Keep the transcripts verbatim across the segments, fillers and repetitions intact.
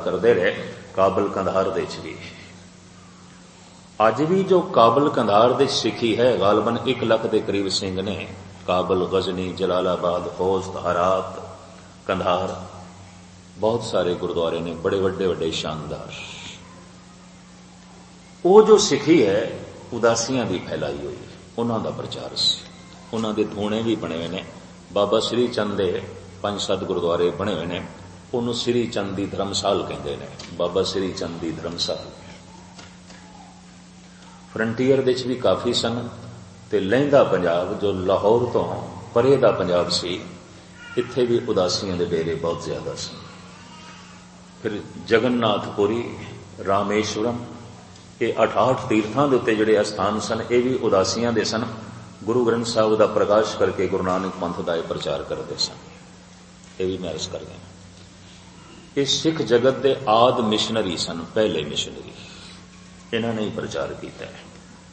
करते रहे काबल कंधार दे च भी। अज भी जो काबल कंधार दे सिखी है गालबन एक लख के करीब सिंह ने। काबल, गजनी, जलालाबाद, होस्ट, हरात, कंधार बहुत सारे गुरुद्वारे ने बड़े वड्डे वड्डे शानदार। वो जो सिखी है उदासियां भी फैलाई हुई है, उन्हों का प्रचार से उन्हों के धूणे भी बने हुए ने। बाबा श्री चंद के पंज सत्त गुरुद्वारे बने हुए ने, उन्होंने श्री चंद की धर्मशाल कहते हैं। बाबा श्री चंद की धर्मशाल फ्रंटीयर दे भी काफ़ी सन, ते लहिंदा पंजाब जो लाहौर तो परे दा पंजाब सी, इत्थे भी उदासियों के डेरे बहुत ज्यादा सन। फिर जगन्नाथपुरी, रामेश्वरम, ये अठ आठ तीर्थों के उत्ते जिहड़े अस्थान सन, ये भी उदासियां दे सन। गुरु ग्रंथ साहब का प्रकाश करके गुरु नानक पंथ का प्रचार करते सन। ये भी मैं अर्ज कर गया। ये सिख जगत के आद मिशनरी सन, पहले मिशनरी, इन्होंने ही प्रचार किया है।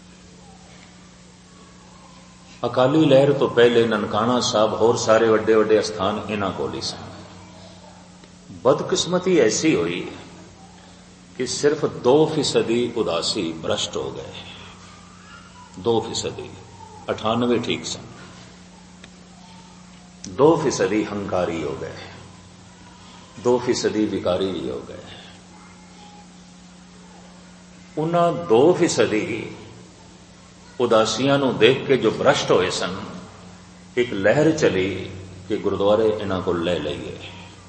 अकाली लहर तो पहले ननकाना साहब होर सारे वड्डे वड्डे स्थान इन्हां कोल ही सन। बदकिस्मती ऐसी हुई कि सिर्फ दो फीसदी उदासी भ्रष्ट हो गए। दो फीसदी अठानवे ठीक सन, दो फीसदी हंकारी हो गए, दो फीसदी विकारी भी हो गए। उन्हां दो फीसदी उदासियां नूं देख के जो भ्रष्ट होए सन, एक लहर चली कि गुरुद्वारे इन्हां को ले लईए।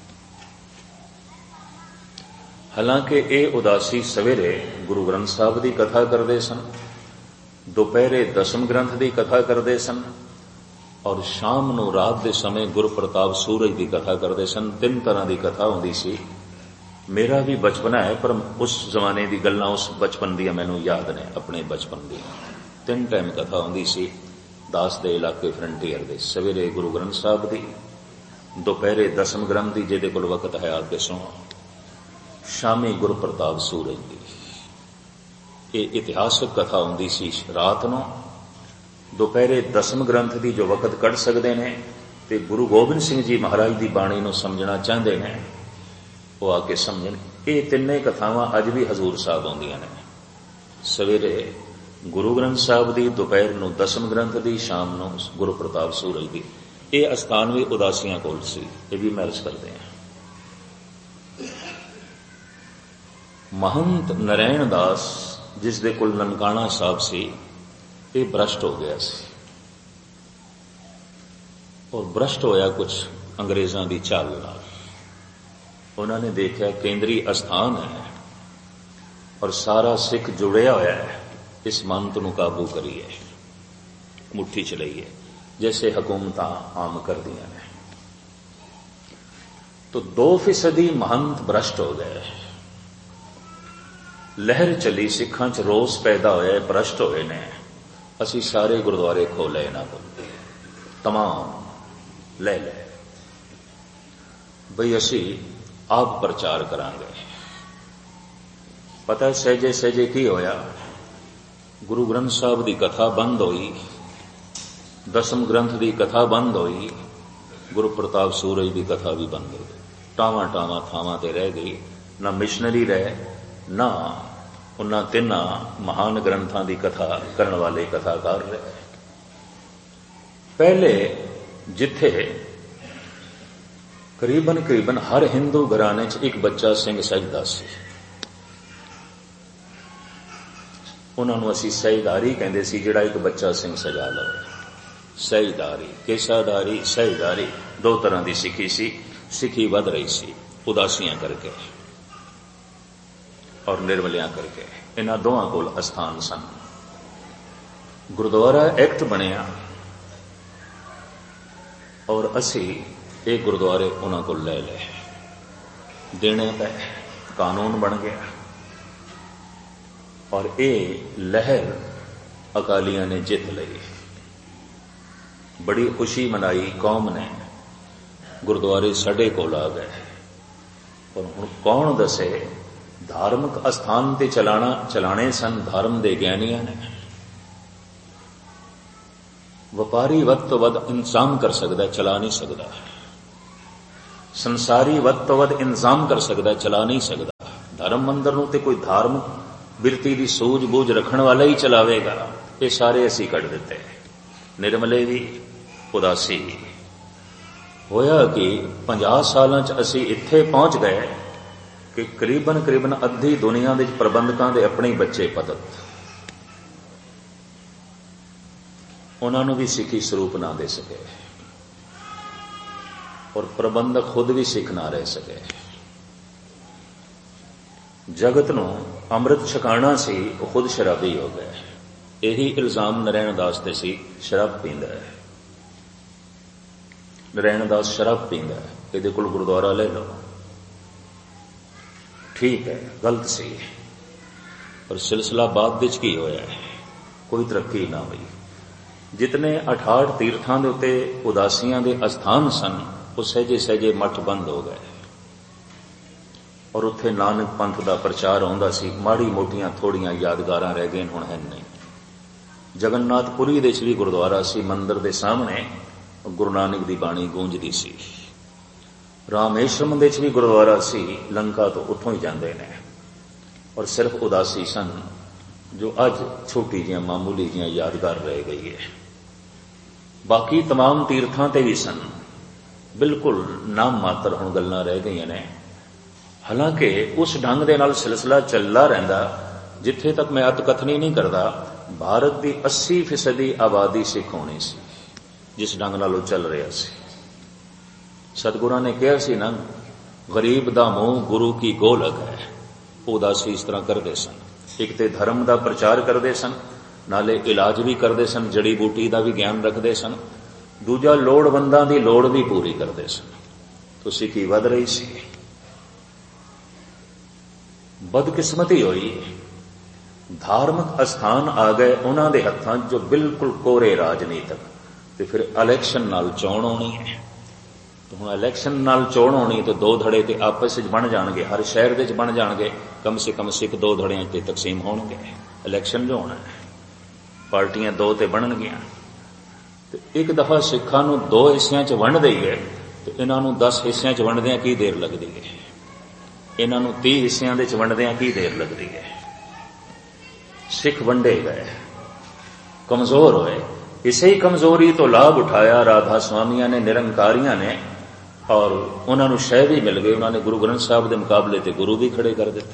हालांकि ये उदासी सवेरे गुरु ग्रंथ साहब की कथा करते सन, दोपहरे दसम ग्रंथ की कथा करते सन, और शाम नूं रात के समय गुरु प्रताप सूरज की कथा करते सन। तीन तरह की कथा होंदी सी। मेरा भी बचपना है, पर उस जमाने की गल्लां उस बचपन दी मैनूं याद ने, अपने बचपन दी। तीन टाइम कथा होंदी सी दास दे इलाके फ्रंटीयर दे। सवेरे गुरु ग्रंथ साहब की, दोपहरे दसम ग्रंथ की जिहदे कोल वक्त है आके सुनो, शामी गुरु प्रताप सूरज की। ये इतिहासक कथा होंदी सी रात नूं। दोपहरे दसम ग्रंथ की जो वक्त कढ़ सकते हैं ते गुरु गोबिंद सिंह जी महाराज की बाणी नूं समझना चाहते हैं, वो आके समझन। ये तिन्ने कथावां अज भी हजूर साहब आउंदियां ने। सवेरे गुरु ग्रंथ साहब की, दोपहर नूं दसम ग्रंथ की, शाम नूं गुरु प्रताप सूरज की। ये अस्थान भी उदासियां कोल सी, ये भी महर्ज करते हैं। महंत नारायण दास जिस दे कोल ननकाना साहब सी, ये भ्रष्ट हो गया सी, और भ्रष्ट होया कुछ अंग्रेजों की चाल नाल। उन्होंने देखा केंद्रीय अस्थान है और सारा सिख जुड़िया होया है, इस मंत नूं काबू करिए, मुट्ठी च लईए, जैसे हुकूमत आम कर दियां ने। तो दो फीसदी महंत भ्रष्ट हो गए। लहर चली, सिखां च रोस पैदा होया, भ्रष्ट होए ने। असी सारे गुरुद्वारे खोले इन्हां कोल, तमाम ले ले बई असी आप प्रचार करांगे। पता सहजे सहजे की होया, गुरु ग्रंथ साहब की कथा बंद हुई, दसम ग्रंथ की कथा बंद हुई, गुरु प्रताप सूरज की कथा भी बंद हो गई। टावां टावां थावां ते रह गई, ना मिशनरी रहे, ना उन्हां तिन्हां महान ग्रंथां की कथा करने वाले कथाकार रहे। पहले जिथे करीबन करीबन हर हिंदू घराने च एक बच्चा सिंह सजदा सी, उन्होंने असी सहीदारी कहते सी, जिहड़ा एक बच्चा सिंह सजा लवे। सहीदारी, केसाधारी, सहीदारी, दो तरह की सिखी सी। सिखी वध रही सी उदासियां करके और निर्मलियां करके। इन्हां दोवां कोल अस्थान सन। गुरुद्वारा एक्ट बनिया और असी ये गुरुद्वारे उन्हां कोल ले ले देने पे कानून बन गया, और ये लहर अकालियां ने जित लई। बड़ी खुशी मनाई कौम ने, गुरुद्वारे साडे कोल आ गए। पर हुण कौन दसे, धार्मिक अस्थान ते चलाना चलाने सन धर्म दे ज्ञानियां ने। व्यापारी वध तो वध इंतजाम कर सकता, चला नहीं सकता। ਸੰਸਾਰੀ ਵੱਧ ਤੋਂ ਵੱਧ ਇੰਤਜ਼ਾਮ ਕਰ ਸਕਦਾ, ਚਲਾ ਨਹੀਂ ਸਕਦਾ। ਧਰਮ ਮੰਦਰ ਨੂੰ ਤੇ ਕੋਈ ਧਾਰਮਿਕ ਬਿਰਤੀ ਦੀ ਸੂਝ ਬੂਝ ਰੱਖਣ ਵਾਲਾ ਹੀ ਚਲਾਵੇਗਾ। ਇਹ ਸਾਰੇ ਅਸੀਂ ਕੱਢ ਦਿੱਤੇ। ਨਿਰਮਲੇ ਵੀ, ਉਦਾਸੀ ਵੀ। ਹੋਇਆ ਕਿ ਪੰਜਾਹ ਸਾਲਾਂ 'ਚ ਅਸੀਂ ਇੱਥੇ ਪਹੁੰਚ ਗਏ ਕਿ ਕਰੀਬਨ ਕਰੀਬਨ ਅੱਧੀ ਦੁਨੀਆ ਦੇ ਪ੍ਰਬੰਧਕਾਂ ਦੇ ਆਪਣੇ ਬੱਚੇ ਪਤਤ, ਉਹਨਾਂ ਨੂੰ ਵੀ ਸਿੱਖੀ ਸਰੂਪ ਨਾ ਦੇ ਸਕੇ ਔਰ ਪ੍ਰਬੰਧਕ ਖੁਦ ਵੀ ਸਿੱਖ ਨਾ ਰਹਿ ਸਕੇ। ਜਗਤ ਨੂੰ ਅੰਮ੍ਰਿਤ ਛਕਾਣਾ ਸੀ, ਉਹ ਖੁਦ ਸ਼ਰਾਬੀ ਹੋ ਗਏ। ਇਹੀ ਇਲਜ਼ਾਮ ਨਰੈਣ ਦਾਸ ਤੇ ਸੀ, ਸ਼ਰਾਬ ਪੀਂਦਾ ਹੈ। ਨਰੈਣ ਦਾਸ ਸ਼ਰਾਬ ਪੀਂਦਾ ਹੈ, ਇਹਦੇ ਕੋਲ ਗੁਰਦੁਆਰਾ ਲੈ ਲਓ। ਠੀਕ ਹੈ, ਗਲਤ ਸੀ, ਪਰ ਸਿਲਸਿਲਾ ਬਾਅਦ ਵਿੱਚ ਕੀ ਹੋਇਆ? ਕੋਈ ਤਰੱਕੀ ਨਾ ਹੋਈ। ਜਿਤਨੇ ਅਠਾਹਠ ਤੀਰਥਾਂ ਦੇ ਉੱਤੇ ਉਦਾਸੀਆਂ ਦੇ ਅਸਥਾਨ ਸਨ, ਉਹ ਸਹਿਜੇ ਸਹਿਜੇ ਮੱਠ ਬੰਦ ਹੋ ਗਏ ਔਰ ਉੱਥੇ ਨਾਨਕ ਪੰਥ ਦਾ ਪ੍ਰਚਾਰ ਆਉਂਦਾ ਸੀ। ਮਾੜੀ ਮੋਟੀਆਂ ਥੋੜੀਆਂ ਯਾਦਗਾਰਾਂ ਰਹਿ ਗਈਆਂ, ਹੁਣ ਹੈ ਨਹੀਂ। ਜਗਨਨਾਥਪੁਰੀ ਦੇ ਵਿੱਚ ਵੀ ਗੁਰਦੁਆਰਾ ਸੀ, ਮੰਦਿਰ ਦੇ ਸਾਹਮਣੇ ਗੁਰੂ ਨਾਨਕ ਦੀ ਬਾਣੀ ਗੂੰਜਦੀ ਸੀ। ਰਾਮੇਸ਼ਵਰਮ ਦੇ ਵਿੱਚ ਵੀ ਗੁਰਦੁਆਰਾ ਸੀ, ਲੰਕਾ ਤੋਂ ਉੱਥੋਂ ਹੀ ਜਾਂਦੇ ਨੇ। ਔਰ ਸਿਰਫ ਉਦਾਸੀ ਸਨ, ਜੋ ਅੱਜ ਛੋਟੀ ਜਿਹੀਆਂ ਮਾਮੂਲੀ ਜਿਹੀਆਂ ਯਾਦਗਾਰ ਰਹਿ ਗਈ ਹੈ। ਬਾਕੀ तमाम ਤੀਰਥਾਂ ਤੇ ਵੀ ਸਨ, ਬਿਲਕੁਲ ਨਾਮ ਮਾਤਰ ਹੁਣ ਗੱਲਾਂ ਰਹਿ ਗਈਆਂ ਨੇ। ਹਾਲਾਂਕਿ ਉਸ ਢੰਗ ਦੇ ਨਾਲ ਸਿਲਸਿਲਾ ਚੱਲਦਾ ਰਹਿੰਦਾ। ਜਿੱਥੇ ਤੱਕ ਮੈਂ ਅਤ ਕਥਨੀ ਨਹੀਂ ਕਰਦਾ, ਭਾਰਤ ਦੀ अस्सी ਫੀਸਦੀ ਆਬਾਦੀ ਸਿੱਖ ਹੋਣੀ ਸੀ, ਜਿਸ ਢੰਗ ਨਾਲ ਉਹ ਚੱਲ ਰਿਹਾ ਸੀ। ਸਤਿਗੁਰਾਂ ਨੇ ਕਿਹਾ ਸੀ ਨਾ, ਗਰੀਬ ਦਾ ਮੂੰਹ ਗੁਰੂ ਕੀ ਗੋਲਕ ਹੈ। ਉਦਾਸੀ ਇਸ ਤਰ੍ਹਾਂ ਕਰਦੇ ਸਨ। ਇੱਕ ਤੇ ਧਰਮ ਦਾ ਪ੍ਰਚਾਰ ਕਰਦੇ ਸਨ, ਨਾਲੇ ਇਲਾਜ ਵੀ ਕਰਦੇ ਸਨ, ਜੜੀ ਬੂਟੀ ਦਾ ਵੀ ਗਿਆਨ ਰੱਖਦੇ ਸਨ। ਦੂਜਾ, ਲੋੜਵੰਦਾਂ ਦੀ ਲੋੜ ਵੀ ਪੂਰੀ ਕਰਦੇ ਸਨ। तो सिक्खी वध रही सी। बदकिस्मती होई, धार्मिक अस्थान आ गए उन्हां दे हत्थां जो बिल्कुल कोरे राजनीतिक, ते फिर इलैक्शन नाल चोण होनी है। तो हुण इलैक्शन नाल चोण होनी तो दो धड़े ते आपस विच बन जाणगे, हर शहर दे विच बन जाणगे, कम से कम सिख दो धड़ियां ते तकसीम होणगे। इलैक्शन जो होना है, पार्टियां दो ते बनणगियां, ते एक दफा सिखां नूं दो हिस्सियां च वंड दईए तो इन्हां नूं दस हिस्सियां च वंडदिआं की देर लगदी है, इन्हां नूं तीह हिस्सियां दे च वंडदिआं की देर लगदी है। सिख वंडे गए, कमजोर होए। इसे ही कमजोरी तो लाभ उठाया राधा स्वामियां ने, निरंकारियां ने, और उन्हां नूं शह भी मिल गई। उन्होंने गुरु ग्रंथ साहब के मुकाबले ते गुरु भी खड़े कर दिते।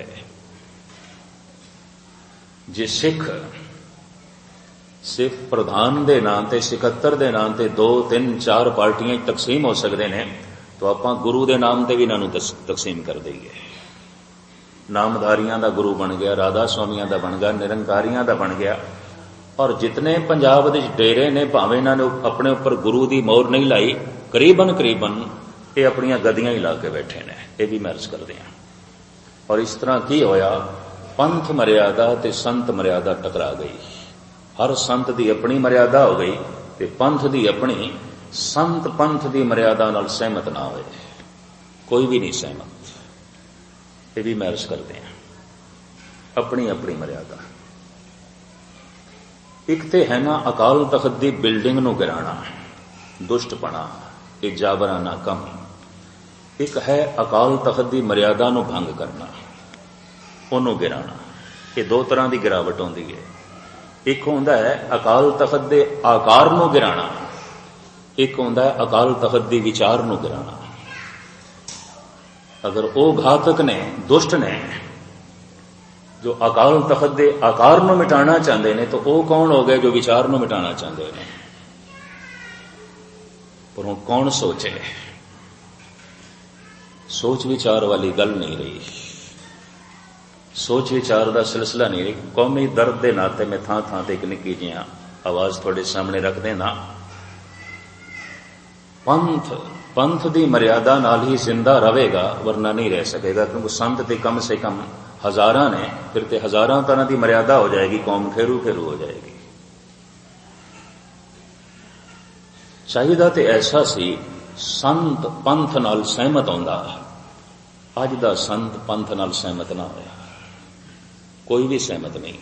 जे सिख सिर्फ प्रधान दे नाम ते, सिकत्तर दे नाम ते दो तीन चार पार्टियां तकसीम हो सकते हैं, तो आपां गुरु दे नाम ते भी इन्हां नूं तकसीम कर दईए। नामधारियां दा गुरु बन गया, राधा स्वामियां दा बन गया, निरंकारियां दा बन गया। और जितने पंजाब दे डेरे ने, भावें इन्हां ने अपने उपर गुरु दी मोहर नहीं लाई, करीबन करीबन ये अपनियां गद्दियां ही ला के बैठे ने। ये भी महर्ज करते हैं। और इस तरह की होया, पंथ मर्यादा ते संत मर्यादा टकरा गई। हर संत दी अपनी मर्यादा हो गई ते पंथ दी अपनी। संत पंथ दी मर्यादा नाल सहमत ना होए, कोई भी नहीं सहमत। ये भी महर्ज करते हैं, अपनी अपनी मर्यादा। एक ते है ना अकाल तख्त दी बिल्डिंग नूं गिराना, दुष्टपना, एक जाबराना कम। एक है अकाल तख्त दी मर्यादा नूं भंग करना, उहनूं गिराना। ये दो तरह की गिरावट होंदी है। एक होंदा है अकाल तख्त दे आकार नूं गिराना, एक होंदा है अकाल तख्त दी विचार नूं गिराना। अगर वो घातक ने, दुष्ट ने, जो अकाल तख्त दे आकार नूं मिटाना चाहते हैं, तो वो कौन हो गए जो विचार नूं मिटाना चाहते हैं? पर हुण कौन सोचे? सोच विचार वाली गल नहीं रही, सोच विचार का सिलसिला नहीं रही। कौमी दर्द के नाते मैं थां थां ते एक निक्की जी आवाज थोड़े सामने रख देना। पंथ पंथ की मर्यादा नाल ही जिंदा रहेगा, वरना नहीं रह सकेगा। क्योंकि संत ते कम से कम हजारां ने, फिर ते हजारां तरह की मर्यादा हो जाएगी, कौम खेरू खेरू हो जाएगी। चाहिदा ते ऐसा सी, संत पंथ नाल सहमत होंदा। अज दा संत पंथ नाल सहमत ना होया, कोई भी सहमत नहीं।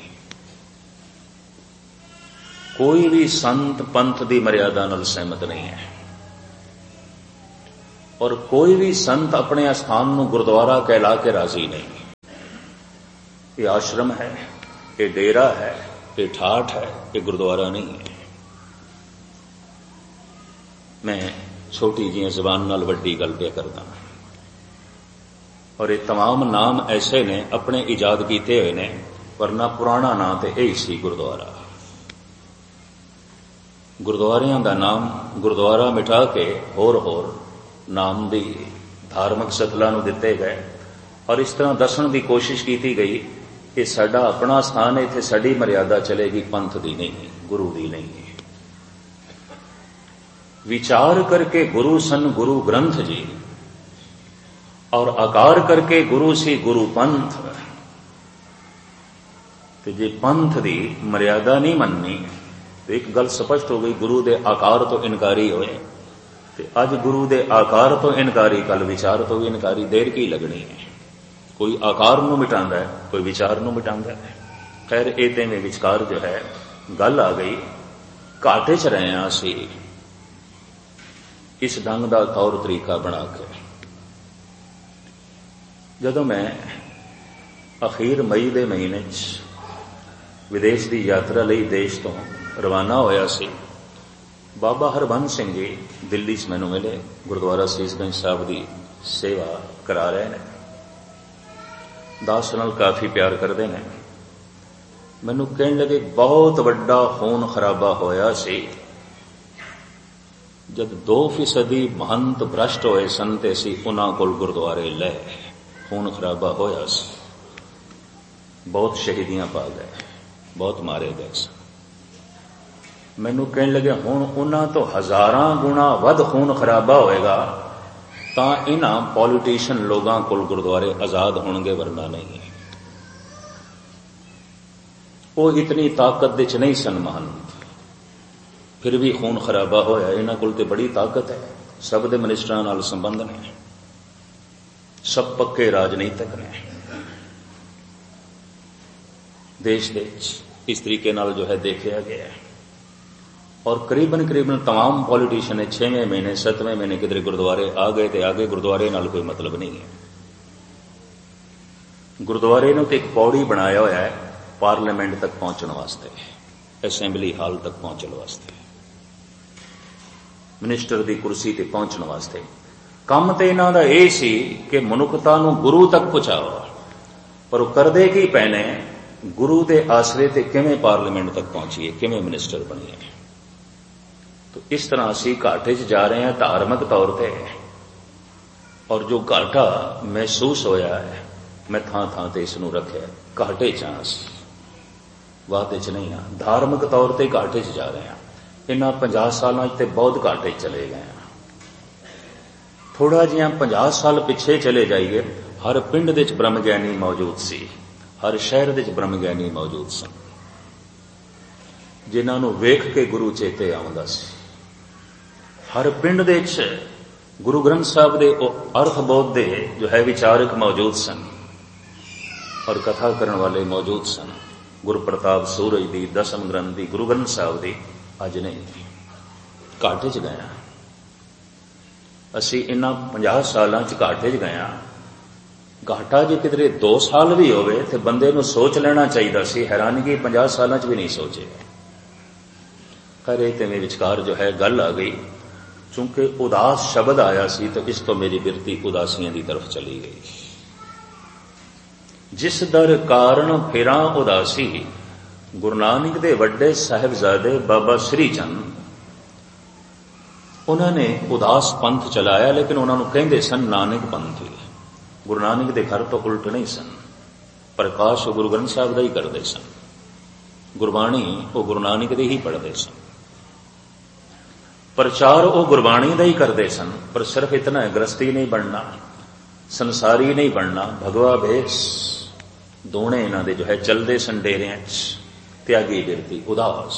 कोई भी संत पंथ की मर्यादा नाल सहमत नहीं है। और कोई भी संत अपने स्थान को गुरुद्वारा कहला के राजी नहीं। ये आश्रम है, ये डेरा है, ये ठाठ है, ये गुरुद्वारा नहीं है। मैं छोटी जी जबान नाल वड्डी गल पे करदा, और ये तमाम नाम ऐसे ने अपने इजाद किए हुए ने, वरना पुराना नाम तो यही सी गुरुद्वारा। गुरुद्वारियां दा नाम गुरुद्वारा मिटा के होर होर नाम भी धार्मिक सतलां नूं दिते गए, और इस तरह दसण की कोशिश की गई कि साडा अपना स्थान है, इत्थे साडी मर्यादा चलेगी, पंथ दी नहीं, गुरु दी नहीं है। विचार करके गुरु सन गुरु ग्रंथ जी, और आकार करके गुरु सी गुरु पंथ। ते जे पंथ दी मर्यादा नहीं मननी तो एक गल स्पष्ट हो गई, गुरु दे आकार तो इनकारी होए, ते अज गुरु दे आकार तो इनकारी, कल विचार तो भी इनकारी। देर की लगनी है, कोई आकार नूं मिटांदा है, कोई विचार नूं मिटांदा है। खैर ये ते में विचकार जो है गल आ गई, घाटे च रहे हैं असी इस ढंग का तौर तरीका बना के। जदों मैं अखीर मई के महीने विदेश की यात्रा लई देश तो रवाना होया सी, बाबा हरबंस सिंह जी दिल्ली च मैनूं मिले, गुरुद्वारा सीसगंज साहब की सेवा करा रहे हैं, दास नाल काफ़ी प्यार करते हैं। मैनूं कहण लगे बहुत वड्डा खून खराबा होया सी जब दो फीसदी महंत भ्रष्ट होए सन ते असीं उन्हां कोल गुरुद्वारे ले, खून खराबा होया सी, बहुत शहीदियां पा गए, बहुत मारे गए सन। मैनूं कहण लगे हुण उन्हां तो हज़ारां गुणा वध खून खराबा होएगा तां इन्हां पॉलिटिशियन लोगां कोल गुरुद्वारे आजाद होणगे, वरना नहीं है। वो इतनी ताकत दे च नहीं सन महंत, फिर भी खून खराबा होया। इन्हां कोल ते बड़ी ताकत है, सब दे मिनिस्टरां नाल संबंध ने, सब पक्के राजनीतिक ने, देश दे इस तरीके नाल जो है देखा गया है। और करीबन करीबन तमाम पॉलिटिशियन ने छेवें महीने सतवें महीने किधरे गुरुद्वारे आ गए तो आगे, गुरुद्वारे नाल कोई मतलब नहीं है। गुरुद्वारे ने तो एक पौड़ी बनाया हुआ है पार्लियामेंट तक पहुंचने वास्ते, असैंबली हाल तक पहुंचने वास्ते, मिनिस्टर की कुर्सी ते पहुंचने वास्ते। काम तो इन्हां दा यह सी कि मनुखता नूं गुरु तक पहुंचाओ, पर वो करदे की पैने, गुरु के आसरे ते किवें पार्लियामेंट तक पहुंचीए, किवें मिनिस्टर बनीए। तो इस तरह असी घाटे च जा रहे हैं धार्मिक तौर पर, और जो घाटा महसूस होया है मैं थां थां ते इसनूं रखिया, घाटे च हां, वादे च नहीं हाँ, धार्मिक तौर पर घाटे च जा रहे हैं। इन्हां पचास सालों ते बहुत घाटे चले गए हैं। थोड़ा जिहा पचास साल पिछे चले जाइए, हर पिंड दे च ब्रह्म ज्ञानी मौजूद सी, हर शहर दे च ब्रह्म ज्ञानी मौजूद सन, जिन्हां नूं वेख के गुरु चेते आउंदा सी। हर पिंड दे च गुरु ग्रंथ साहब दे अर्थ बोध दे जो है विचारक मौजूद सन, और कथा करने वाले मौजूद सन। गुरु प्रताप सूरज दी, दसम ग्रंथ दी, गुरु ग्रंथ साहब दी अज नहीं, घाटे च गए। असी इन्हां पचास सालां च घाटे च गए। घाटा जे किधरे दो साल भी होवे ते बंदे नूं सोच लेना चाहिए सी, हैरानगी पचास सालां च भी नहीं सोचे। खैर ते मेरे विचकार जो है गल आ गई, चूंकि उदास शब्द आया सी तो इस तो मेरी बिरती उदासियां की तरफ चली गई। जिस दर कारण फिरां उदासी, गुरु नानक दे वड्डे साहिबजादे बाबा श्री चंद, उन्होंने उदास पंथ चलाया, लेकिन उन्होंने कहते सन नानक पंथी। गुरु नानक दे घर तो उल्ट नहीं सन, प्रकाश गुरु ग्रंथ साहब का ही करते सन, गुरबाणी वो गुरु नानक दे ही पढ़ते सन, प्रचार वो गुरबाणी का ही करते सन। पर सिर्फ इतना है, गृहस्थी नहीं बनना, संसारी नहीं बनना, भगवा भेष दोने इन्हां दे जो है चलते सन डेरियां च, त्यागी बिरती उदास।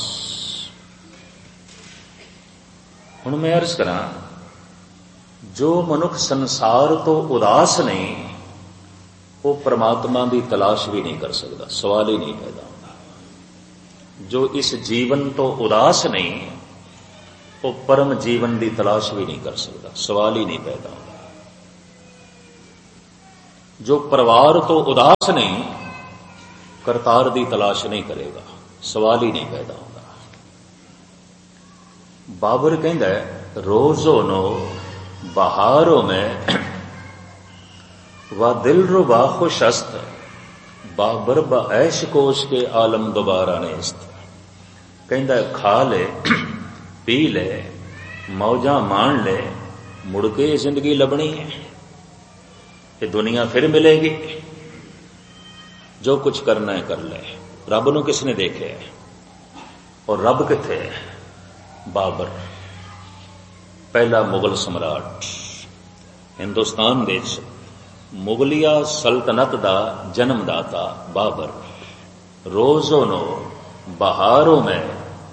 हुण मैं अर्ज करा, जो मनुख संसार तो उदास नहीं, वो परमात्मा की तलाश भी नहीं कर सकता, सवाल ही नहीं पैदा होता। जो इस जीवन तो उदास नहीं, वो परम जीवन की तलाश भी नहीं कर सकता, सवाल ही नहीं पैदा होता। जो परिवार तो उदास नहीं, करतार की तलाश नहीं करेगा, सवाल ही नहीं पैदा होता। बाबर कहता है रोजो नो बहारों में व दिल रुबा खुशस्त, बाबर ब ऐश कोश के आलम दोबारा नेस्त। कहता है खा ले पी ले मौजा मान ले, मुड़ के जिंदगी लभनी है, ये दुनिया फिर मिलेगी, जो कुछ करना है कर ले। रब नूं किसने देखे है और रब किथे है? बाबर, पहला मुगल सम्राट, हिंदुस्तान देश मुगलिया सल्तनत दा जन्मदाता बाबर। रोजो नो बहारों में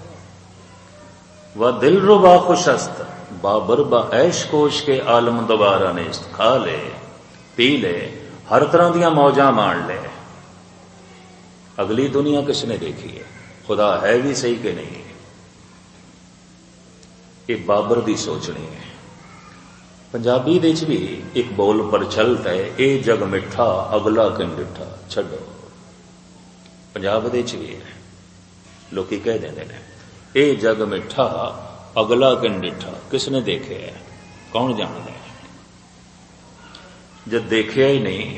व दिल रुबा खुशस्त, बाबर ब ऐश कोश के आलम दोबारा नेस्त। खा ले पी ले, हर तरह दियां मौजा मान ले। अगली दुनिया किसने देखी है? खुदा है भी सही कि नहीं? ये बाबर दी सोचनी है। पंजाबी दे च भी एक बोल प्रचलित है, ए जग मिठा अगला किन डिठा। छड्डो, पंजाब दे च भी है, लोकी कह देंदे ने ए जग मिठा अगला किन डिठा। किसने देखे है? कौन जानता है? जब देखिया ही नहीं,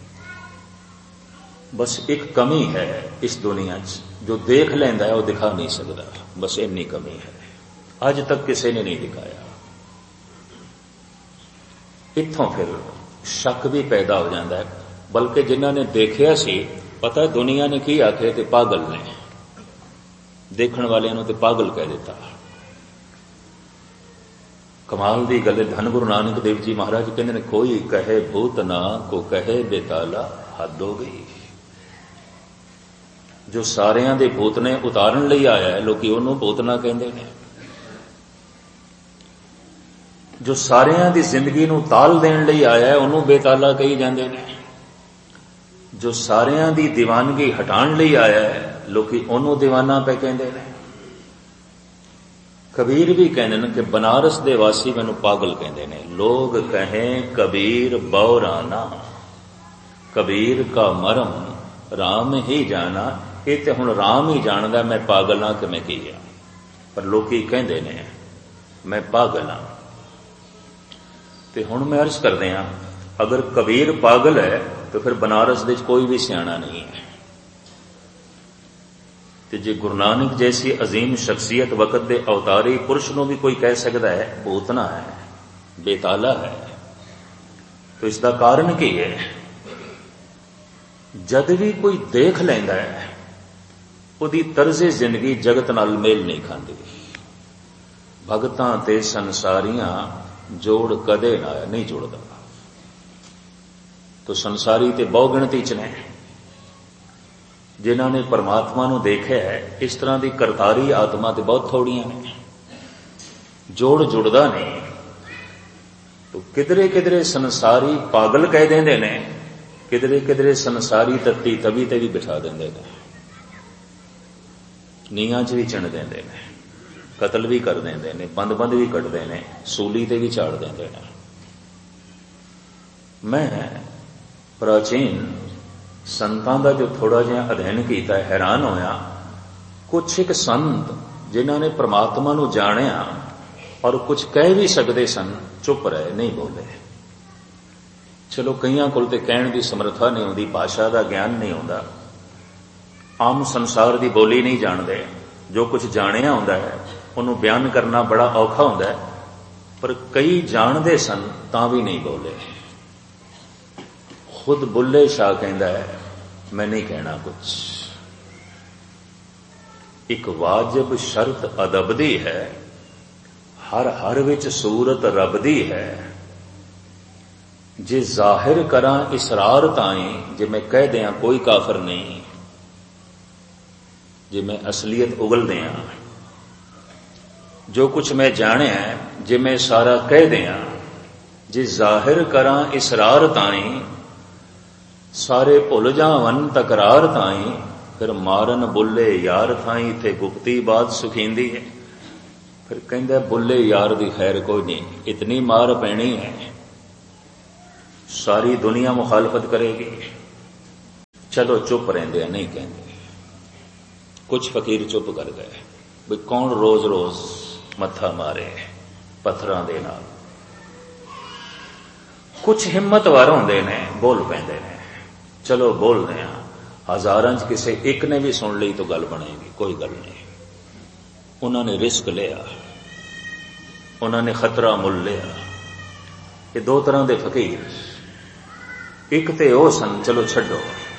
बस एक कमी है इस दुनिया च, जो देख लेंदा है वो दिखा नहीं सकता, बस इन्नी कमी है। अज तक किसी ने नहीं दिखाया। इत्थों फिर शक भी पैदा हो जाता है, बल्कि जिन्हों ने देखिया सी पता है दुनिया ने की आखे ते पागल ने, देखण वालियां ते पागल कह दिता। कमाल दी गल, धन गुरु नानक देव जी महाराज कहते ने कोई कहे भूत ना को कहे बेताला, हद हो गई। जो सारियां दे भूत ने उतारन लई आया है, लोकी ओनू भूत ना कहंदे ने। जो सारियां दी जिंदगी नू ताल देण लई आया है, ओनू बेताला कही जांदे ने। जो सारियां दी दीवानगी हटाण लई आया है, लोकी ओनू दीवाना पे कहंदे ने। कबीर भी कहते हैं कि बनारस दे वासी मैनू पागल कहते ने। लोग कहें कबीर बौराना, कबीर का मरम राम ही जाना। ये तो हुण राम ही जानदा मैं पागल हाँ कि मैं की हाँ, पर लोकी कहते ने मैं पागल हाँ। तो हुण मैं अर्ज करदे हां, अगर कबीर पागल है तो फिर बनारस दे कोई भी सियाणा नहीं है। ते जे गुरु नानक जैसी अजीम शख्सियत वक़्त दे अवतारी पुरुष नूं भी कोई कह सकता है भूतना है, बेताला है, तो इसका कारण की है? जद भी कोई देख लैंदा है, उहदी तर्ज़े जिंदगी जगत नाल मेल नहीं खांदी। भगतां ते संसारियां जोड़ कदे ना नहीं जुड़दा। तो संसारी ते बहु गिणती च ने, जिन्होंने परमात्मा नूं देखा है, इस तरह की करतारी आत्मा तो बहुत थोड़ियां ने। जोड़ जुड़दा नहीं, तो किधरे किधरे संसारी पागल कह देंदे ने, किधरे किधरे संसारी तत्ती तवी ते भी बिठा देंदे ने, नीहां च भी चिण देंदे ने, कतल भी कर देंदे ने, बंद बंद भी कटदे ने, सूली ते भी चाड़ देंदे ने। मैं प्राचीन संतां दा जो थोड़ा जिहा अध्ययन किया, हैरान होया। कुछ एक संत जिन्होंने परमात्मा नूं जाणिया और कुछ कह भी सकते सन, चुप रहे, नहीं बोले। चलो कईयां कोल ते कहण दी समर्था नहीं होंदी, भाषा का ज्ञान नहीं होंदा, आम संसार की बोली नहीं जानते, जो कुछ जाणिया होंदा है उन्होंने बयान करना बड़ा औखा होंदा है, पर कई जानते सन तां भी नहीं बोले। खुद बुल्ले शाह कहता है मैं नहीं कहना कुछ। एक वाजिब शर्त अदब दी है, हर हर विच सूरत रब दी है। जे जाहिर करा इसरार ताई, जे मैं कह दिया कोई काफर नहीं, जे मैं असलियत उगल दिया, जो कुछ मैं जाने है जे मैं सारा कह दिया, जे जाहिर करा इसरार ताई, सारे भुल जावन तकरार ताई, फिर मारन बुल्ले यार थाई, थे गुप्ती बात सुखींदी है। फिर कहंदा बुल्ले यार दी खैर कोई नहीं, इतनी मार पैनी है। सारी दुनिया मुखालफत करेगी, चलो चुप रहंदे आ, नहीं कहंदे। कुछ फकीर चुप कर गए भी कौन रोज रोज मत्था मारे पत्थरां दे नाल। कुछ हिम्मतवार होंदे ने, बोल पैंदे ने, चलो बोलदे आ। हजारां च किसे एक ने भी सुन ली तो गल बनेगी, कोई गल नहीं। उन्होंने रिस्क लिया, उन्होंने खतरा मुल लिया। ये दो तरह के फकीर, एक ते ओ सन चलो छड्डो,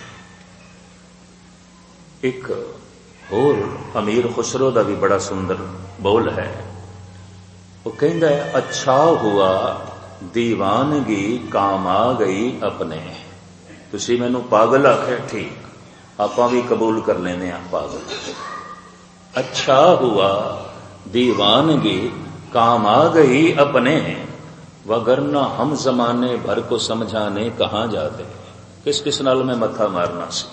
एक होर अमीर खुसरो दा भी बड़ा सुंदर बोल है। वो कहंदा है, अच्छा हुआ दीवानगी काम आ गई अपने। तुसी मैनू पागल आखे, ठीक, आपां भी कबूल कर लेने आ पागल। अच्छा हुआ दीवानगी काम आ गई अपने, वगरना हम जमाने भर को समझाने कहां जाते। किस किस नाल मैं मत्था मारना सी।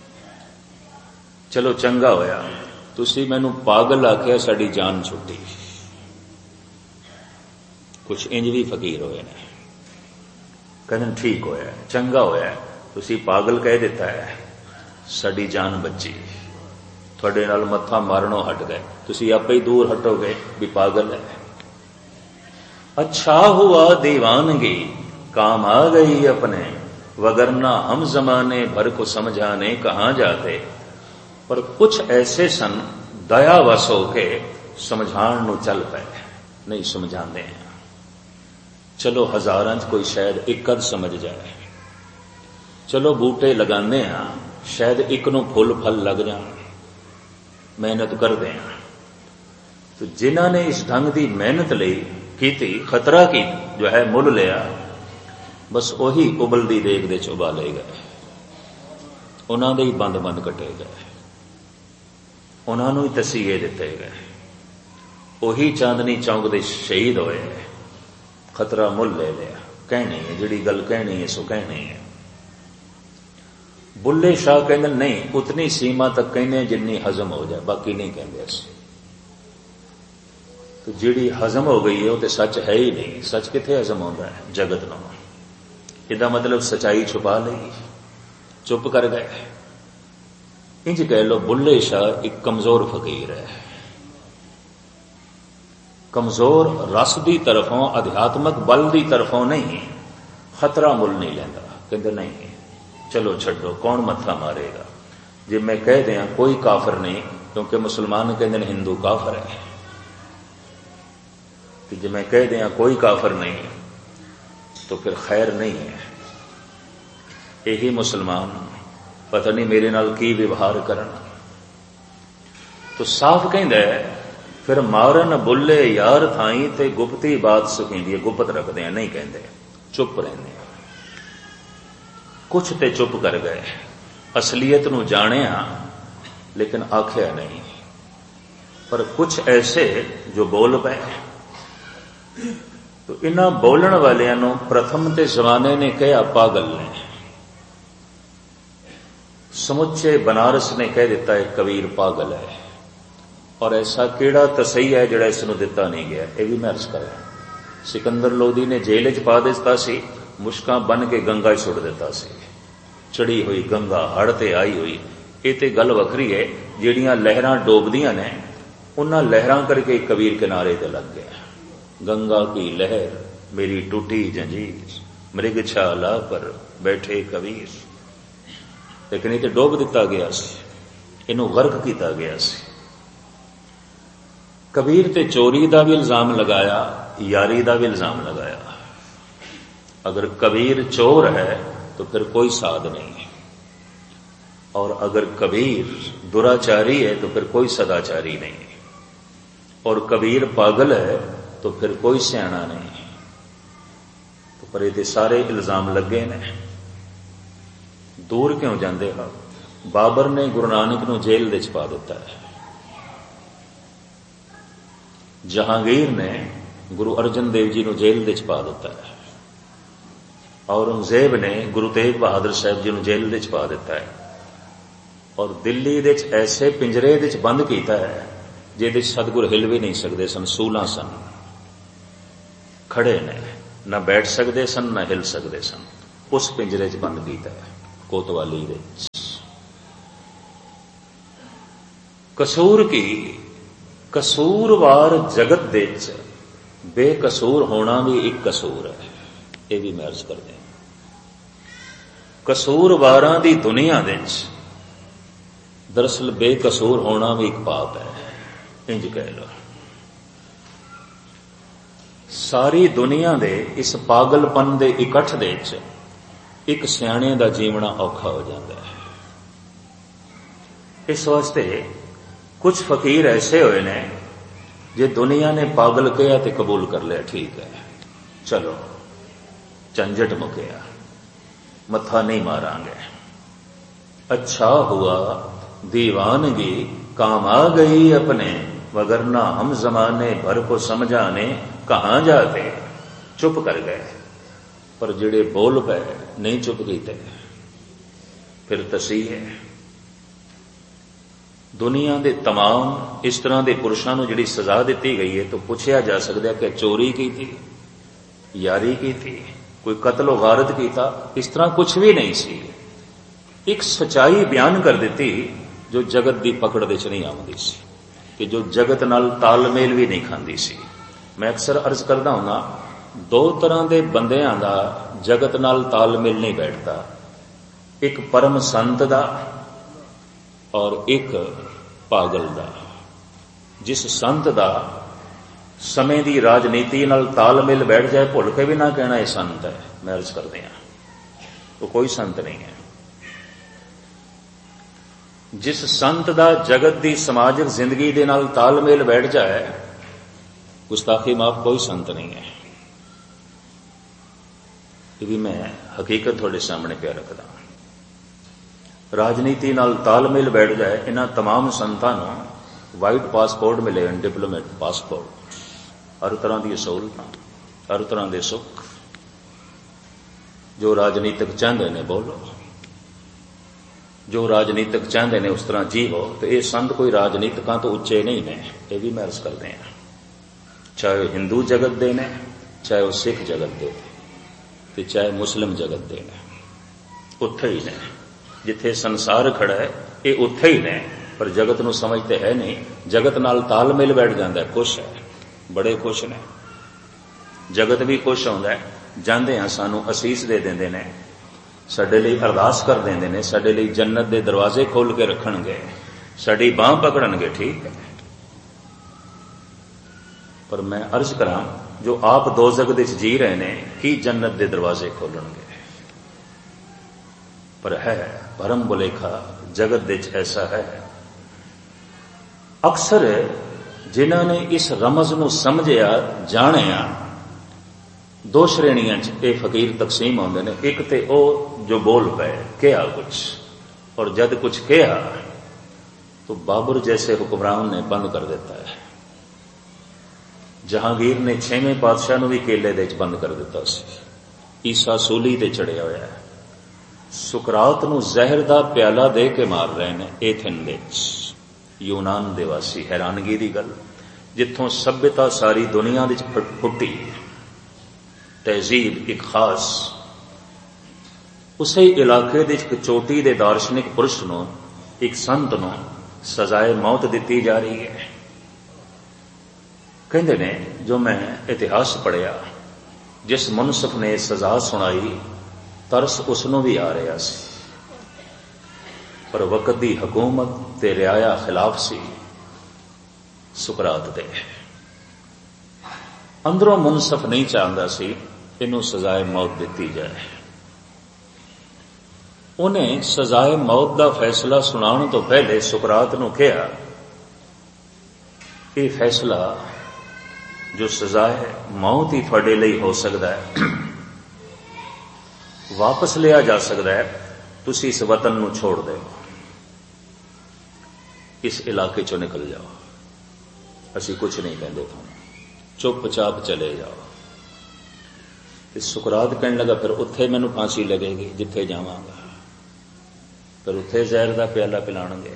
चलो चंगा होया तुसी मैनू पागल आख्या, साडी जान छुट्टी। कुछ इंज भी फकीर होए ने, कहते ठीक होया, चंगा होया, तुसी पागल कह दिता है, साडी जान बची। थोड़े नाल मत्था मारनों हट गए, तुसी आपे ही दूर हटोगे भी पागल है। अच्छा हुआ दीवानगी काम आ गई अपने, वगरना हम जमाने भर को समझाने कहां जाते। पर कुछ ऐसे सन दयावश होके समझाण नूं चल पे, नहीं समझाते हैं। चलो हजारां च कोई शायद एक अध समझ जाए, चलो बूटे लगाने हैं, शायद एक नूं फुल फल लग जाण, मेहनत करते हैं। तो जिन्हां ने इस ढंग की मेहनत लई कीती, खतरा की जो है मुल लिया, बस वही उबलदी देग दे च उबाले गए, उन्हां दे ही बंद बंद कटे गए, उन्हां नूं ही तसीहे दिते गए, वही चांदनी चौक दे शहीद होए। खतरा मुल ले लिया, कहनी है जिहड़ी गल कहनी है सो कहनी है। बुल्ले शाह कहते नहीं, उतनी सीमा तक कहने जिन्नी हजम हो जाए, बाकी नहीं कहते असीं। तो जिहड़ी हजम हो गई है वो तो सच है ही नहीं। सच किथे हजम होता है? जगत नूं। इहदा मतलब सच्चाई छुपा लई, चुप कर गए। इंज कह लो बुल्ले शाह एक कमजोर फकीर है, कमजोर रस की तरफों, अध्यात्मक बल की तरफों नहीं, खतरा मुल नहीं लेंदा। कहते नहीं चलो छड्डो, कौन मत्था मारेगा। जे मैं कह दिया कोई काफिर नहीं, क्योंकि मुसलमान कहते हिंदू काफिर है, कि जे मैं कह दिया कोई काफिर नहीं तो फिर खैर नहीं है। यही मुसलमान पता नहीं मेरे नाल की व्यवहार करन। तो साफ कहंदा है फिर मारन बुल्ले यार थाई ते गुप्ती बात सुखींदी है। गुप्त रखते हैं, नहीं कहते, चुप रहंदे। कुछ ते चुप कर गए, असलियत नूं जाणिया लेकिन आख्या नहीं। पर कुछ ऐसे जो बोल पे। तो इन्हां बोलण वालियां नूं प्रथम ते जमाने ने कहा पागल ने, समुचे बनारस ने कह दिता है कबीर पागल है। और ऐसा केड़ा तसैया है जिहड़ा इस नूं दिता नहीं गया, यह भी मैं अर्ज करा। सिकंदर लोधी ने जेल च पा दिता सी, मुश्कां बन के गंगा च सुट दिता सी। चढ़ी हुई गंगा हड़ ते आई हुई, ये तो गल वखरी है। जिहड़ियां लहरां डोबदियां ने, उन्हां लहरां करके कबीर किनारे ते लग गया। गंगा की लहर मेरी टूटी जंजीर, मृग छाला पर बैठे कबीर। लेकिन ये तो डोब दिता गया सी, इनू गर्क किया गया सी। कबीर ते चोरी का भी इल्जाम लगाया, यारी का भी इल्जाम लगाया। अगर कबीर चोर है तो फिर कोई साध नहीं है, और अगर कबीर दुराचारी है तो फिर कोई सदाचारी नहीं है, और कबीर पागल है तो फिर कोई सियाणा नहीं है। तो पर ये सारे इल्जाम लगे ने। दूर क्यों जाते हो? बाबर ने गुरु नानक नूं जेल दे च पा दिता है। जहांगीर ने गुरु अर्जन देव जी नूं जेल दे च पा दिता है। औरंगजेब ने गुरु तेग बहादुर साहब जी नूं जेल दे च पा दिता है। और दिल्ली दे च ऐसे पिंजरे दे च बंद किया है जिहदे सतगुर हिल भी नहीं सकते सन। सूलां सन, खड़े ने, ना बैठ सकते सन ना हिल सकते सन। उस पिंजरे च बंद किया है कोतवाली दे। कसूर की कसूरवार जगत दे बेकसूर होना भी एक कसूर है, ये भी मैं अर्ज कर दें। कसूरवारां दी दुनिया दे दरअसल बेकसूर होना भी एक पाप है, इंज कह लो। सारी दुनिया दे इस पागलपन दे इकट्ठ दे एक सियाणे दा जीवना औखा हो जाता है। इस वास्ते कुछ फकीर ऐसे हुए ने जे दुनिया ने पागल कहा तो कबूल कर लिया, ठीक है चलो झंझट मुकिया, मत्था नहीं मारांगे। अच्छा हुआ दीवानगी काम आ गई अपने, वगरना हम जमाने भर को समझाने कहां जाते। चुप कर गए, पर जिहड़े बोल पे नहीं चुप कीते फिर तसी है। दुनिया के तमाम इस तरह के पुरुषों को जिहड़ी सजा दी गई है, तो पूछा जा सकता है कि चोरी की थी, यारी की थी, कोई कत्लो गारत किया, इस तरह कुछ भी नहीं सी। एक सच्चाई बयान कर दी जो जगत की पकड़ दे च नहीं आती सी, कि जो जगत नाल तालमेल भी नहीं खाती सी। मैं अक्सर अर्ज करता हूं, दो तरह के बंदियां दा जगत नाल तालमेल नहीं बैठता, एक परम संत दा और एक पागल दा। जिस संत दा समय की राजनीति नाल तालमेल बैठ जाए, भुल के भी ना कहना यह संत है, मैं अर्ज कर दिया वो कोई संत नहीं है। जिस संत दा जगत की समाजिक जिंदगी दे नाल तालमेल बैठ जाए, गुस्ताखी माफ कोई संत नहीं है। ये भी मैं हकीकत थोड़े सामने पे रखदा। राजनीति नाल तालमेल बैठ जाए, इन्हां तमाम संतां नूं वाइट पासपोर्ट मिले, डिप्लोमेट पासपोर्ट, हर तरह की सहूलतां, हर तरह के सुख, जो राजनीतिक चाहते ने बोलो, जो राजनीतिक चाहते ने उस तरह जीवो। तो ये संत कोई राजनीतिकां तो उच्चे नहीं ने, ये भी मैं अर्ज करते हैं। चाहे वह हिंदू जगत दे ने, चाहे वह सिख जगत दे, ते चाहे मुस्लिम जगत दे ने, उत्थे ही ने। जिथे संसार खड़ा है ये उत्थे ही ने, पर जगत नूं समझते है नहीं। जगत नाल तालमेल बैठ जाता है, खुश है, बड़े खुश ने। जगत भी खुश होंदा है, जांदे हां सानू असीस दे देंदे ने, साडे लई अरदास कर देंदे ने, साडे लई जन्नत दे दरवाजे खोल के रखणगे, साडी बांह पकड़नगे, ठीक है। पर मैं अर्ज करां, जो आप दो जगत जी रहे ने, की जन्नत दे दरवाजे खोलणगे? पर है भरम बुलेखा, जगत दे ऐसा है। अक्सर जिन्हां ने इस रमज नूं समझिया जाणिया, दो श्रेणियां च ये फकीर तकसीम होंदे ने। एक ते ओ जो बोल पे कहा कुछ, और जद कुछ कहा तो बाबर जैसे हुक्मरान ने बंद कर देता है। जहांगीर ने छेवें पातशाह नूं भी केले दे च बंद कर दिता सी। ईसा सूली ते चढ़िया होया है। सुकरात नूं जहर दा प्याला दे के मार रहे ने एथेन दे च। यूनान दे वासी, हैरानगी दी गल, जिथों सभ्यता सारी दुनिया दे च फुटी, तहजीब एक खास, उसे इलाके दे एक चोटी दे दार्शनिक पुरुष नूं, एक संत नूं सजाए मौत दिती जा रही है। कहते ने जो मैं इतिहास पढ़िया, जिस मुनसफ ने सजा सुनाई, तरस उसनों भी आ रहा सी, पर वक्त की हुकूमत ते रियाया खिलाफ सी सुकरात दे। अंदरों मुनसफ नहीं चाहता सी इनू सजाए मौत दी जाए। उन्हें सजाए मौत का फैसला सुनाने तो पहले सुकरात नूं कहा, यह फैसला जो सजाए मौत ही थोड़े लिए हो सकता है, वापस लिया जा सकता है, तुसी इस वतन नूं छोड़ दो, इस इलाके चो निकल जाओ, असी कुछ नहीं कहते थानू, चुपचाप चले जाओ। सुकरात कहने लगा, फिर उत्थे मैनू फांसी लगेगी जिथे जावांगा, फिर उत्थे जहर का प्याला पिलाणगे।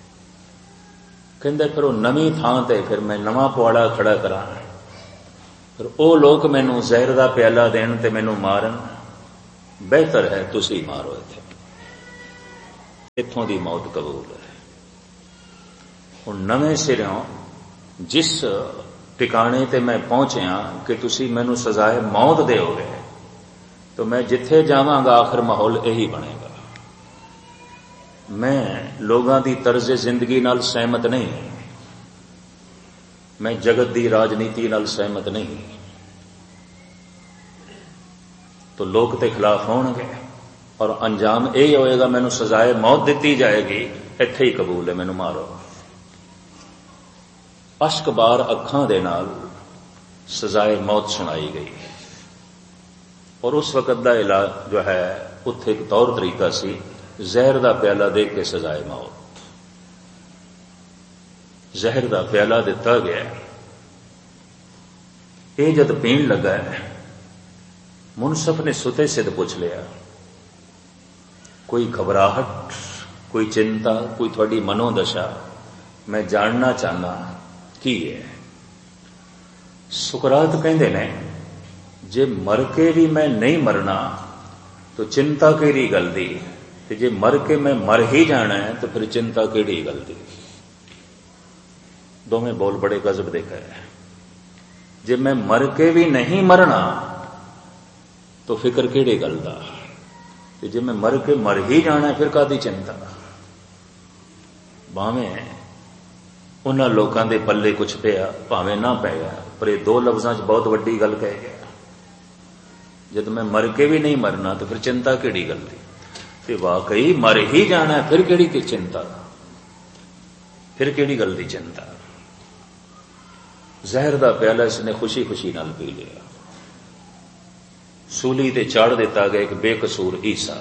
कहंदे फिर वो नवीं थां ते फिर मैं नवां पुआड़ा खड़ा करा, फिर वो लोग मैनू जहर का प्याला देण ते मैनू मारन, ਬਿਹਤਰ ਹੈ ਤੁਸੀਂ ਮਾਰੋ ਇੱਥੇ, ਇੱਥੋਂ ਦੀ ਮੌਤ ਕਬੂਲ ਹੈ। ਹੁਣ ਨਵੇਂ ਸਿਰਿਓਂ ਜਿਸ ਟਿਕਾਣੇ ਤੇ ਮੈਂ ਪਹੁੰਚਿਆ ਕਿ ਤੁਸੀਂ ਮੈਨੂੰ ਸਜ਼ਾਏ ਮੌਤ ਦਿਓਗੇ, ਤਾਂ ਮੈਂ ਜਿੱਥੇ ਜਾਵਾਂਗਾ ਆਖਰ ਮਾਹੌਲ ਇਹੀ ਬਣੇਗਾ। ਮੈਂ ਲੋਕਾਂ ਦੀ ਤਰਜ਼ ਜ਼ਿੰਦਗੀ ਨਾਲ ਸਹਿਮਤ ਨਹੀਂ, ਮੈਂ ਜਗਤ ਦੀ ਰਾਜਨੀਤੀ ਨਾਲ ਸਹਿਮਤ ਨਹੀਂ, ਤਾਂ ਲੋਕ ਤੇ ਖਿਲਾਫ ਹੋਣਗੇ ਔਰ ਅੰਜਾਮ ਇਹ ਹੋਏਗਾ ਮੈਨੂੰ ਸਜ਼ਾਏ ਮੌਤ ਦਿੱਤੀ ਜਾਏਗੀ, ਇੱਥੇ ਹੀ ਕਬੂਲ ਹੈ, ਮੈਨੂੰ ਮਾਰੋ। ਅਸ਼ਕਬਾਰ ਅੱਖਾਂ ਦੇ ਨਾਲ ਸਜ਼ਾਏ ਮੌਤ ਸੁਣਾਈ ਗਈ। ਔਰ ਉਸ ਵਕਤ ਦਾ ਇਲਾਜ ਜੋ ਹੈ ਉੱਥੇ ਇੱਕ ਤੌਰ ਤਰੀਕਾ ਸੀ, ਜ਼ਹਿਰ ਦਾ ਪਿਆਲਾ ਦੇ ਕੇ ਸਜ਼ਾਏ ਮੌਤ। ਜ਼ਹਿਰ ਦਾ ਪਿਆਲਾ ਦਿੱਤਾ ਗਿਆ, ਇਹ ਜਦ ਪੀਣ ਲੱਗਾ ਮੁਨਸਫ ਨੇ ਸੁਤੇ ਸਿੱਧ ਪੁੱਛ ਲਿਆ, ਕੋਈ ਘਬਰਾਹਟ, ਕੋਈ ਚਿੰਤਾ, ਕੋਈ ਤੁਹਾਡੀ ਮਨੋਦਸ਼ਾ, ਮੈਂ ਜਾਣਨਾ ਚਾਹਨਾ ਕੀ ਹੈ। ਸੁਕਰਾਤ ਕਹਿੰਦੇ ਨੇ ਜੇ ਮਰ ਕੇ ਵੀ ਮੈਂ ਨਹੀਂ ਮਰਨਾ ਤਾਂ ਚਿੰਤਾ ਕਿਹੜੀ ਗੱਲ ਦੀ, ਤੇ ਜੇ ਮਰ ਕੇ ਮੈਂ ਮਰ ਹੀ ਜਾਣਾ ਹੈ ਤਾਂ ਫਿਰ ਚਿੰਤਾ ਕਿਹੜੀ ਗੱਲ ਦੀ। ਦੋਵੇਂ ਬੋਲ ਬੜੇ ਗਜ਼ਬ ਦੇ ਕਹੇ। ਜੇ ਮੈਂ ਮਰ ਕੇ ਵੀ ਨਹੀਂ ਮਰਨਾ ਤਾਂ ਫਿਕਰ ਕਿਹੜੀ ਗੱਲ ਦਾ, ਤੇ ਜੇ ਮੈਂ ਮਰ ਕੇ ਮਰ ਹੀ ਜਾਣਾ ਫਿਰ ਕਾਹਦੀ ਚਿੰਤਾ। ਭਾਵੇਂ ਉਹਨਾਂ ਲੋਕਾਂ ਦੇ ਪੱਲੇ ਕੁਛ ਪਿਆ ਭਾਵੇਂ ਨਾ ਪਿਆ, ਪਰ ਇਹ ਦੋ ਲਫ਼ਜ਼ਾਂ 'ਚ ਬਹੁਤ ਵੱਡੀ ਗੱਲ ਕਹਿ ਗਿਆ। ਜਦ ਮੈਂ ਮਰ ਕੇ ਵੀ ਨਹੀਂ ਮਰਨਾ ਤਾਂ ਫਿਰ ਚਿੰਤਾ ਕਿਹੜੀ ਗੱਲ ਦੀ, ਤੇ ਵਾਕਈ ਮਰ ਹੀ ਜਾਣਾ ਫਿਰ ਕਿਹੜੀ ਕਿ ਚਿੰਤਾ, ਫਿਰ ਕਿਹੜੀ ਗੱਲ ਦੀ ਚਿੰਤਾ। ਜ਼ਹਿਰ ਦਾ ਪਿਆਲਾ ਇਸਨੇ ਖੁਸ਼ੀ ਖੁਸ਼ੀ ਨਾਲ ਪੀ ਲਿਆ। ਸੂਲੀ ਤੇ ਚਾੜ ਦਿੱਤਾ ਗਿਆ ਇੱਕ ਬੇਕਸੂਰ ਈਸਾ।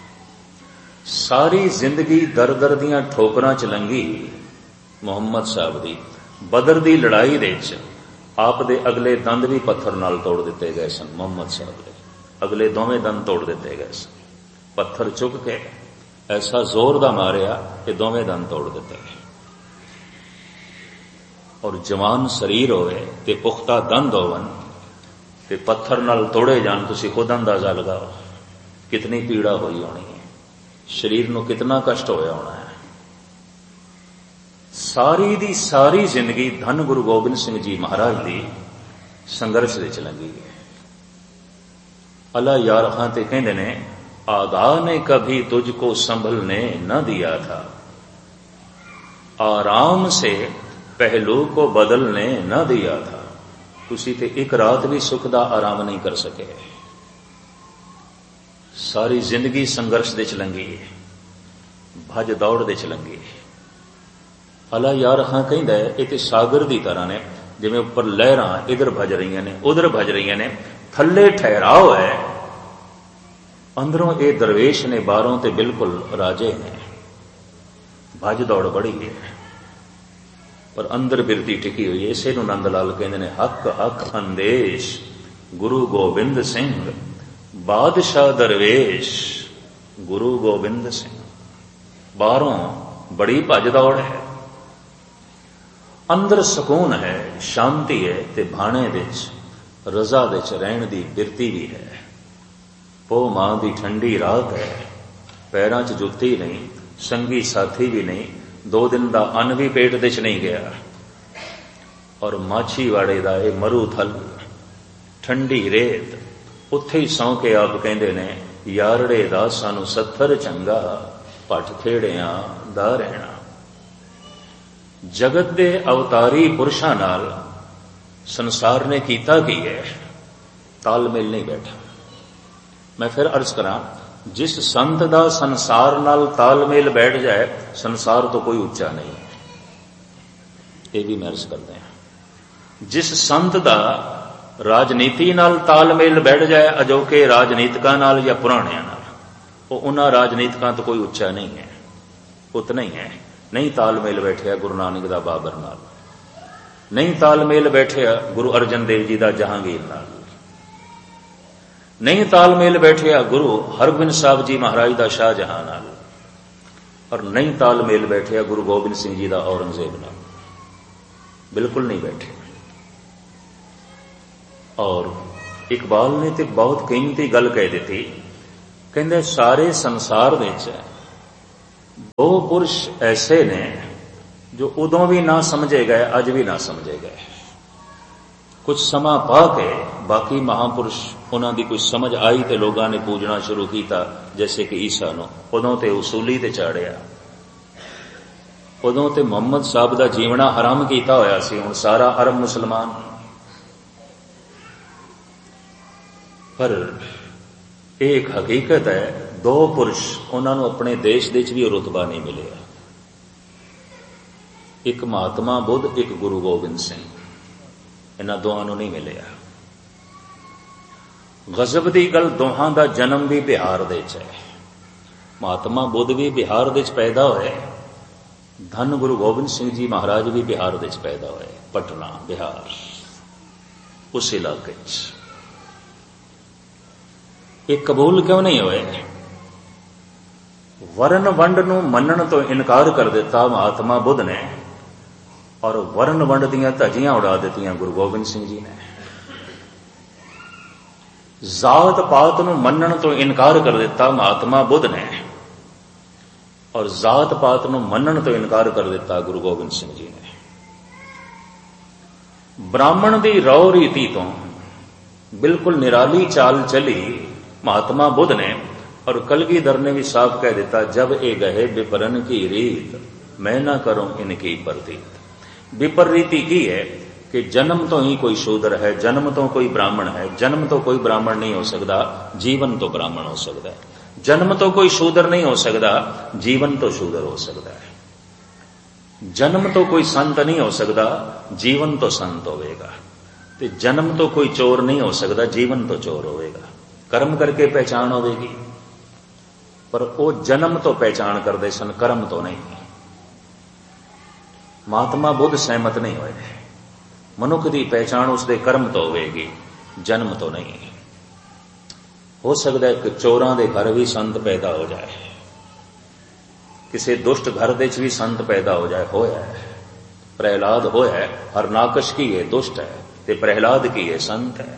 ਸਾਰੀ ਜ਼ਿੰਦਗੀ ਦਰ ਦਰ ਦੀਆਂ ਠੋਕਰਾਂ ਚ ਲੰਘੀ ਮੁਹੰਮਦ ਸਾਹਿਬ ਦੀ। ਬਦਰ ਦੀ ਲੜਾਈ ਦੇ ਵਿੱਚ ਆਪ ਦੇ ਅਗਲੇ ਦੰਦ ਵੀ ਪੱਥਰ ਨਾਲ ਤੋੜ ਦਿੱਤੇ ਗਏ ਸਨ। ਮੁਹੰਮਦ ਸਾਹਿਬ ਦੇ ਅਗਲੇ ਦੋਵੇਂ ਦੰਦ ਤੋੜ ਦਿੱਤੇ ਗਏ ਸਨ। ਪੱਥਰ ਚੁੱਕ ਕੇ ਐਸਾ ਜ਼ੋਰ ਦਾ ਮਾਰਿਆ ਕਿ ਦੋਵੇਂ ਦੰਦ ਤੋੜ ਦਿੱਤੇ ਗਏ। ਔਰ ਜਵਾਨ ਸਰੀਰ ਹੋਵੇ ਤੇ ਪੁਖਤਾ ਦੰਦ ਹੋਵਨ ਤੇ ਪੱਥਰ ਨਾਲ ਤੋੜੇ ਜਾਣ, ਤੁਸੀਂ ਖੁਦ ਅੰਦਾਜ਼ਾ ਲਗਾਓ ਕਿਤਨੀ ਪੀੜਾ ਹੋਈ ਹੋਣੀ ਹੈ, ਸਰੀਰ ਨੂੰ ਕਿਤਨਾ ਕਸ਼ਟ ਹੋਇਆ ਹੋਣਾ ਹੈ। ਸਾਰੀ ਦੀ ਸਾਰੀ ਜ਼ਿੰਦਗੀ ਧੰਨ ਗੁਰੂ ਗੋਬਿੰਦ ਸਿੰਘ ਜੀ ਮਹਾਰਾਜ ਦੀ ਸੰਘਰਸ਼ ਵਿੱਚ ਲੰਘੀ ਹੈ। ਅੱਲਾ ਯਾਰ ਖਾਂ ਤੇ ਕਹਿੰਦੇ ਨੇ, ਆਗਾ ਨੇ ਕਭੀ ਤੁਝਕੋ ਸੰਭਲਨੇ ਨਾ ਦਿया था, ਆਰਾਮ ਸੇ ਪਹਿਲੂ ਕੋ ਬਦਲਨੇ ਨਾ ਦਿया था। ਤੁਸੀਂ ਤੇ ਇੱਕ ਰਾਤ ਵੀ ਸੁੱਖ ਦਾ ਆਰਾਮ ਨਹੀਂ ਕਰ ਸਕੇ। ਸਾਰੀ ਜ਼ਿੰਦਗੀ ਸੰਘਰਸ਼ ਦੇ ਚ ਲੰਘੀ, ਭੱਜ ਦੌੜ ਦੇ ਚ ਲੰਘੀ। ਅੱਲਾ ਯਾਰ ਹਾਂ ਕਹਿੰਦਾ ਇਹ ਤੇ ਸਾਗਰ ਦੀ ਤਰ੍ਹਾਂ ਨੇ, ਜਿਵੇਂ ਉੱਪਰ ਲਹਿਰਾਂ ਇਧਰ ਭੱਜ ਰਹੀਆਂ ਨੇ ਉਧਰ ਭੱਜ ਰਹੀਆਂ ਨੇ, ਥੱਲੇ ਠਹਿਰਾਓ ਹੈ। ਅੰਦਰੋਂ ਇਹ ਦਰਵੇਸ਼ ਨੇ, ਬਾਹਰੋਂ ਤੇ ਬਿਲਕੁਲ ਰਾਜੇ ਨੇ। ਭੱਜ ਦੌੜ ਬੜੀ ਹੈ ਪਰ ਅੰਦਰ ਬਿਰਤੀ ਟਿਕੀ ਹੋਈ ਹੈ। ਇਸੇ ਨੂੰ ਨੰਦ ਲਾਲ ਕਹਿੰਦੇ ਨੇ, ਹੱਕ ਹੱਕ ਅੰਦੇਸ਼ ਗੁਰੂ ਗੋਬਿੰਦ ਸਿੰਘ, ਬਾਦਸ਼ਾਹ ਦਰਵੇਸ਼ ਗੁਰੂ ਗੋਬਿੰਦ ਸਿੰਘ। ਬਾਹਰੋਂ ਬੜੀ ਭੱਜ ਦੌੜ ਹੈ, ਅੰਦਰ ਸਕੂਨ ਹੈ, ਸ਼ਾਂਤੀ ਹੈ, ਤੇ ਭਾਣੇ ਵਿੱਚ ਰਜ਼ਾ ਵਿੱਚ ਰਹਿਣ ਦੀ ਬਿਰਤੀ ਵੀ ਹੈ। ਪੋ ਮਾਂ ਦੀ ਠੰਡੀ ਰਾਤ ਹੈ, ਪੈਰਾਂ 'ਚ ਜੁੱਤੀ ਨਹੀਂ, ਸੰਗੀ ਸਾਥੀ ਵੀ ਨਹੀਂ, ਦੋ ਦਿਨ ਦਾ ਅੰਨ ਵੀ ਪੇਟ ਦੇ 'ਚ ਨਹੀਂ ਗਿਆ। ਔਰ ਮਾਛੀਵਾੜੇ ਦਾ ਇਹ ਮਰੂ ਥਲ, ਠੰਡੀ ਰੇਤ, ਉੱਥੇ ਹੀ ਸੌਂ ਕੇ ਆਪ ਕਹਿੰਦੇ ਨੇ, ਯਾਰੜੇ ਦਾ ਸਾਨੂੰ ਸੱਥਰ ਚੰਗਾ, ਭੱਟ ਖੇੜਿਆਂ ਦਾ ਰਹਿਣਾ। ਜਗਤ ਦੇ ਅਵਤਾਰੀ ਪੁਰਸ਼ਾਂ ਨਾਲ ਸੰਸਾਰ ਨੇ ਕੀਤਾ ਕੀ ਹੈ? ਤਾਲਮੇਲ ਨਹੀਂ ਬੈਠਾ। ਮੈਂ ਫਿਰ ਅਰਜ਼ ਕਰਾਂ, ਜਿਸ ਸੰਤ ਦਾ ਸੰਸਾਰ ਨਾਲ ਤਾਲਮੇਲ ਬੈਠ ਜਾਏ, ਸੰਸਾਰ ਤੋਂ ਕੋਈ ਉੱਚਾ ਨਹੀਂ। ਇਹ ਵੀ ਮੈਂ ਅਰਜ਼ ਕਰਦੇ ਹਾਂ, ਜਿਸ ਸੰਤ ਦਾ ਰਾਜਨੀਤੀ ਨਾਲ ਤਾਲਮੇਲ ਬੈਠ ਜਾਏ, ਅਜੋਕੇ ਰਾਜਨੀਤਿਕਾਂ ਨਾਲ ਜਾਂ ਪੁਰਾਣਿਆਂ ਨਾਲ, ਉਹ ਉਹਨਾਂ ਰਾਜਨੀਤਿਕਾਂ ਤੋਂ ਕੋਈ ਉੱਚਾ ਨਹੀਂ ਹੈ, ਉਤਨਾ ਹੀ ਹੈ। ਨਹੀਂ ਤਾਲਮੇਲ ਬੈਠਿਆ ਗੁਰੂ ਨਾਨਕ ਦਾ ਬਾਬਰ ਨਾਲ, ਨਹੀਂ ਤਾਲਮੇਲ ਬੈਠਿਆ ਗੁਰੂ ਅਰਜਨ ਦੇਵ ਜੀ ਦਾ ਜਹਾਂਗੀਰ ਨਾਲ, ਨਹੀਂ ਤਾਲਮੇਲ ਬੈਠਿਆ ਗੁਰੂ ਹਰਗੋਬਿੰਦ ਸਾਹਿਬ ਜੀ ਮਹਾਰਾਜ ਦਾ ਸ਼ਾਹਜਹਾਂ ਨਾਲ, ਔਰ ਨਹੀਂ ਤਾਲਮੇਲ ਬੈਠਿਆ ਗੁਰੂ ਗੋਬਿੰਦ ਸਿੰਘ ਜੀ ਦਾ ਔਰੰਗਜ਼ੇਬ ਨਾਲ। ਬਿਲਕੁਲ ਨਹੀਂ ਬੈਠੇ। ਔਰ ਇਕਬਾਲ ਨੇ ਤੇ ਬਹੁਤ ਕੀਮਤੀ ਗੱਲ ਕਹਿ ਦਿੱਤੀ, कहते सारे संसार विच दो पुरुष ऐसे ने जो उदों भी ना समझे गए, अज भी ना समझे गए। कुछ समा पा के बाकी महापुरुष उन्हां दी कुछ समझ आई ते लोगों ने पूजना शुरू किया, जैसे कि ईसा नूं उदों ते उसूली ते चाड़िया, उदों ते मुहम्मद साहब दा जीवना हराम किया होया सी, हुण सारा अरब मुसलमान। पर एक हकीकत है, दो पुरुष उन्होंने अपने देश दे च भी रुतबा नहीं मिलिया। एक महात्मा बुद्ध, एक गुरु गोबिंद सिंह, इन्हां दोहां नूं नहीं मिलिया। गजब दी गल, दोहां दा जन्म भी बिहार दे च है। महात्मा बुद्ध भी बिहार दे च पैदा होए, धन गुरु गोबिंद सिंह जी महाराज भी बिहार दे च पैदा होए, पटना बिहार, उस इलाके च। ਇਹ कबूल क्यों नहीं होए? वर्ण वंड नूं मनण तो इनकार कर दिता महात्मा बुद्ध ने, और वर्ण वंड दीयां धजियां उड़ा दित्तियां गुरु गोबिंद सिंह जी ने। जात पात नूं मनण तो इनकार कर दिता महात्मा बुद्ध ने, और जात पात नूं मनण तो इनकार कर दिता गुरु गोबिंद सिंह जी ने। ब्राह्मण दी रौ रीति तो बिल्कुल निराली चाल चली महात्मा बुद्ध ने, और कलगीधर ने भी साफ कह दिता, जब ए गहे विपरन की रीत, मैं ना करूं इनकी प्रतीत। विपरीति की है कि जन्म तो ही कोई शूद्र है, जन्म तो कोई ब्राह्मण है, जन्म तो कोई ब्राह्मण नहीं हो सकता, जीवन तो ब्राह्मण हो सकता है। जन्म तो कोई शूद्र नहीं हो सकता, जीवन तो शूद्र हो सकता है। जन्म तो कोई संत नहीं हो सकता, जीवन तो संत होवेगा। ते जन्म तो कोई चोर नहीं हो सकता, जीवन तो चोर होवेगा। कर्म करके पहचान होगी, पर वो जन्म तो पहचान करते सन, कर्म तो नहीं। महात्मा बुद्ध सहमत नहीं होए। मनुख की पहचान उसके कर्म तो होगी, जन्म तो नहीं। हो सकता है कि चोरां दे घर भी संत पैदा हो जाए, किसी दुष्ट घर दे भी संत पैदा हो जाए। होया है, प्रहलाद होया है। हरनाकश की है दुष्ट है, ते प्रहलाद की है संत है।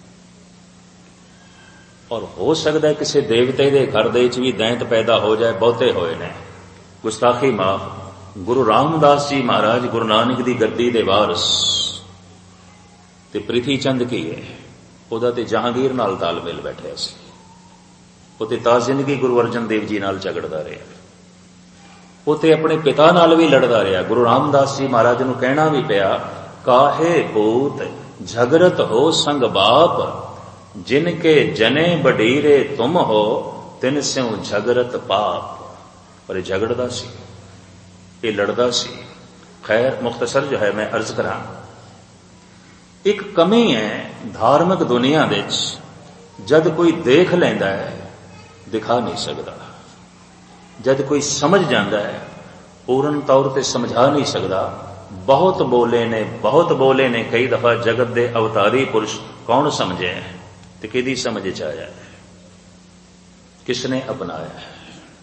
और हो सकता है किसी देवते के घर दे भी दैंत पैदा हो जाए, बहुते होए ने। गुस्ताखी माफ, गुरु रामदास जी महाराज गुरु नानक दी गद्दी दे वारस, ते प्रिथी चंद की है, उहदा ते जहांगीर नाल तालमेल बैठिया सी। वो ते ता जिंदगी गुरु अर्जन देव जी नाल झगड़दा रहा, वो ते अपने पिता नाल भी लड़दा रहा। गुरु रामदास जी महाराज नूं कहना भी पिया, काहे पूत झगड़त हो संग बाप, जिनके जने बडीरे तुम हो, तिन स्यों झगड़त पाप। पर ये झगड़दा सी, ये लड़दा सी। खैर मुख्तसर जो है मैं अर्ज करा, एक कमी है धार्मिक दुनिया विच, जद कोई देख लैंदा है दिखा नहीं सकता, जद कोई समझ जाता है पूर्ण तौर पर समझा नहीं सकता। बहुत बोले ने बहुत बोले ने कई दफा जगत दे अवतारी पुरुष कौन समझे हैं, तो किहदी समझ च आया है, किसने अपनाया है।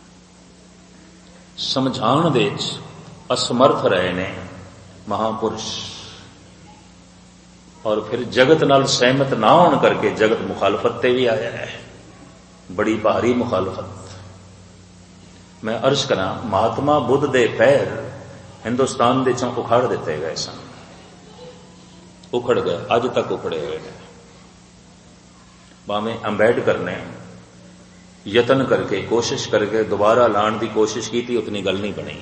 समझाण दे असमर्थ रहे ने महापुरुष, और फिर जगत नाल सहमत ना होने करके जगत मुखालफत ते भी आया है, बड़ी भारी मुखालफत। मैं अर्ज करा, महात्मा बुद्ध दे पैर हिंदुस्तान दे चों उखाड़ दिते गए सन, उखड़ गए, अज तक उखड़े हुए हैं। भावें अंबेडकर ने यतन करके कोशिश करके दोबारा लाने की कोशिश की थी, उतनी गल नहीं बनी।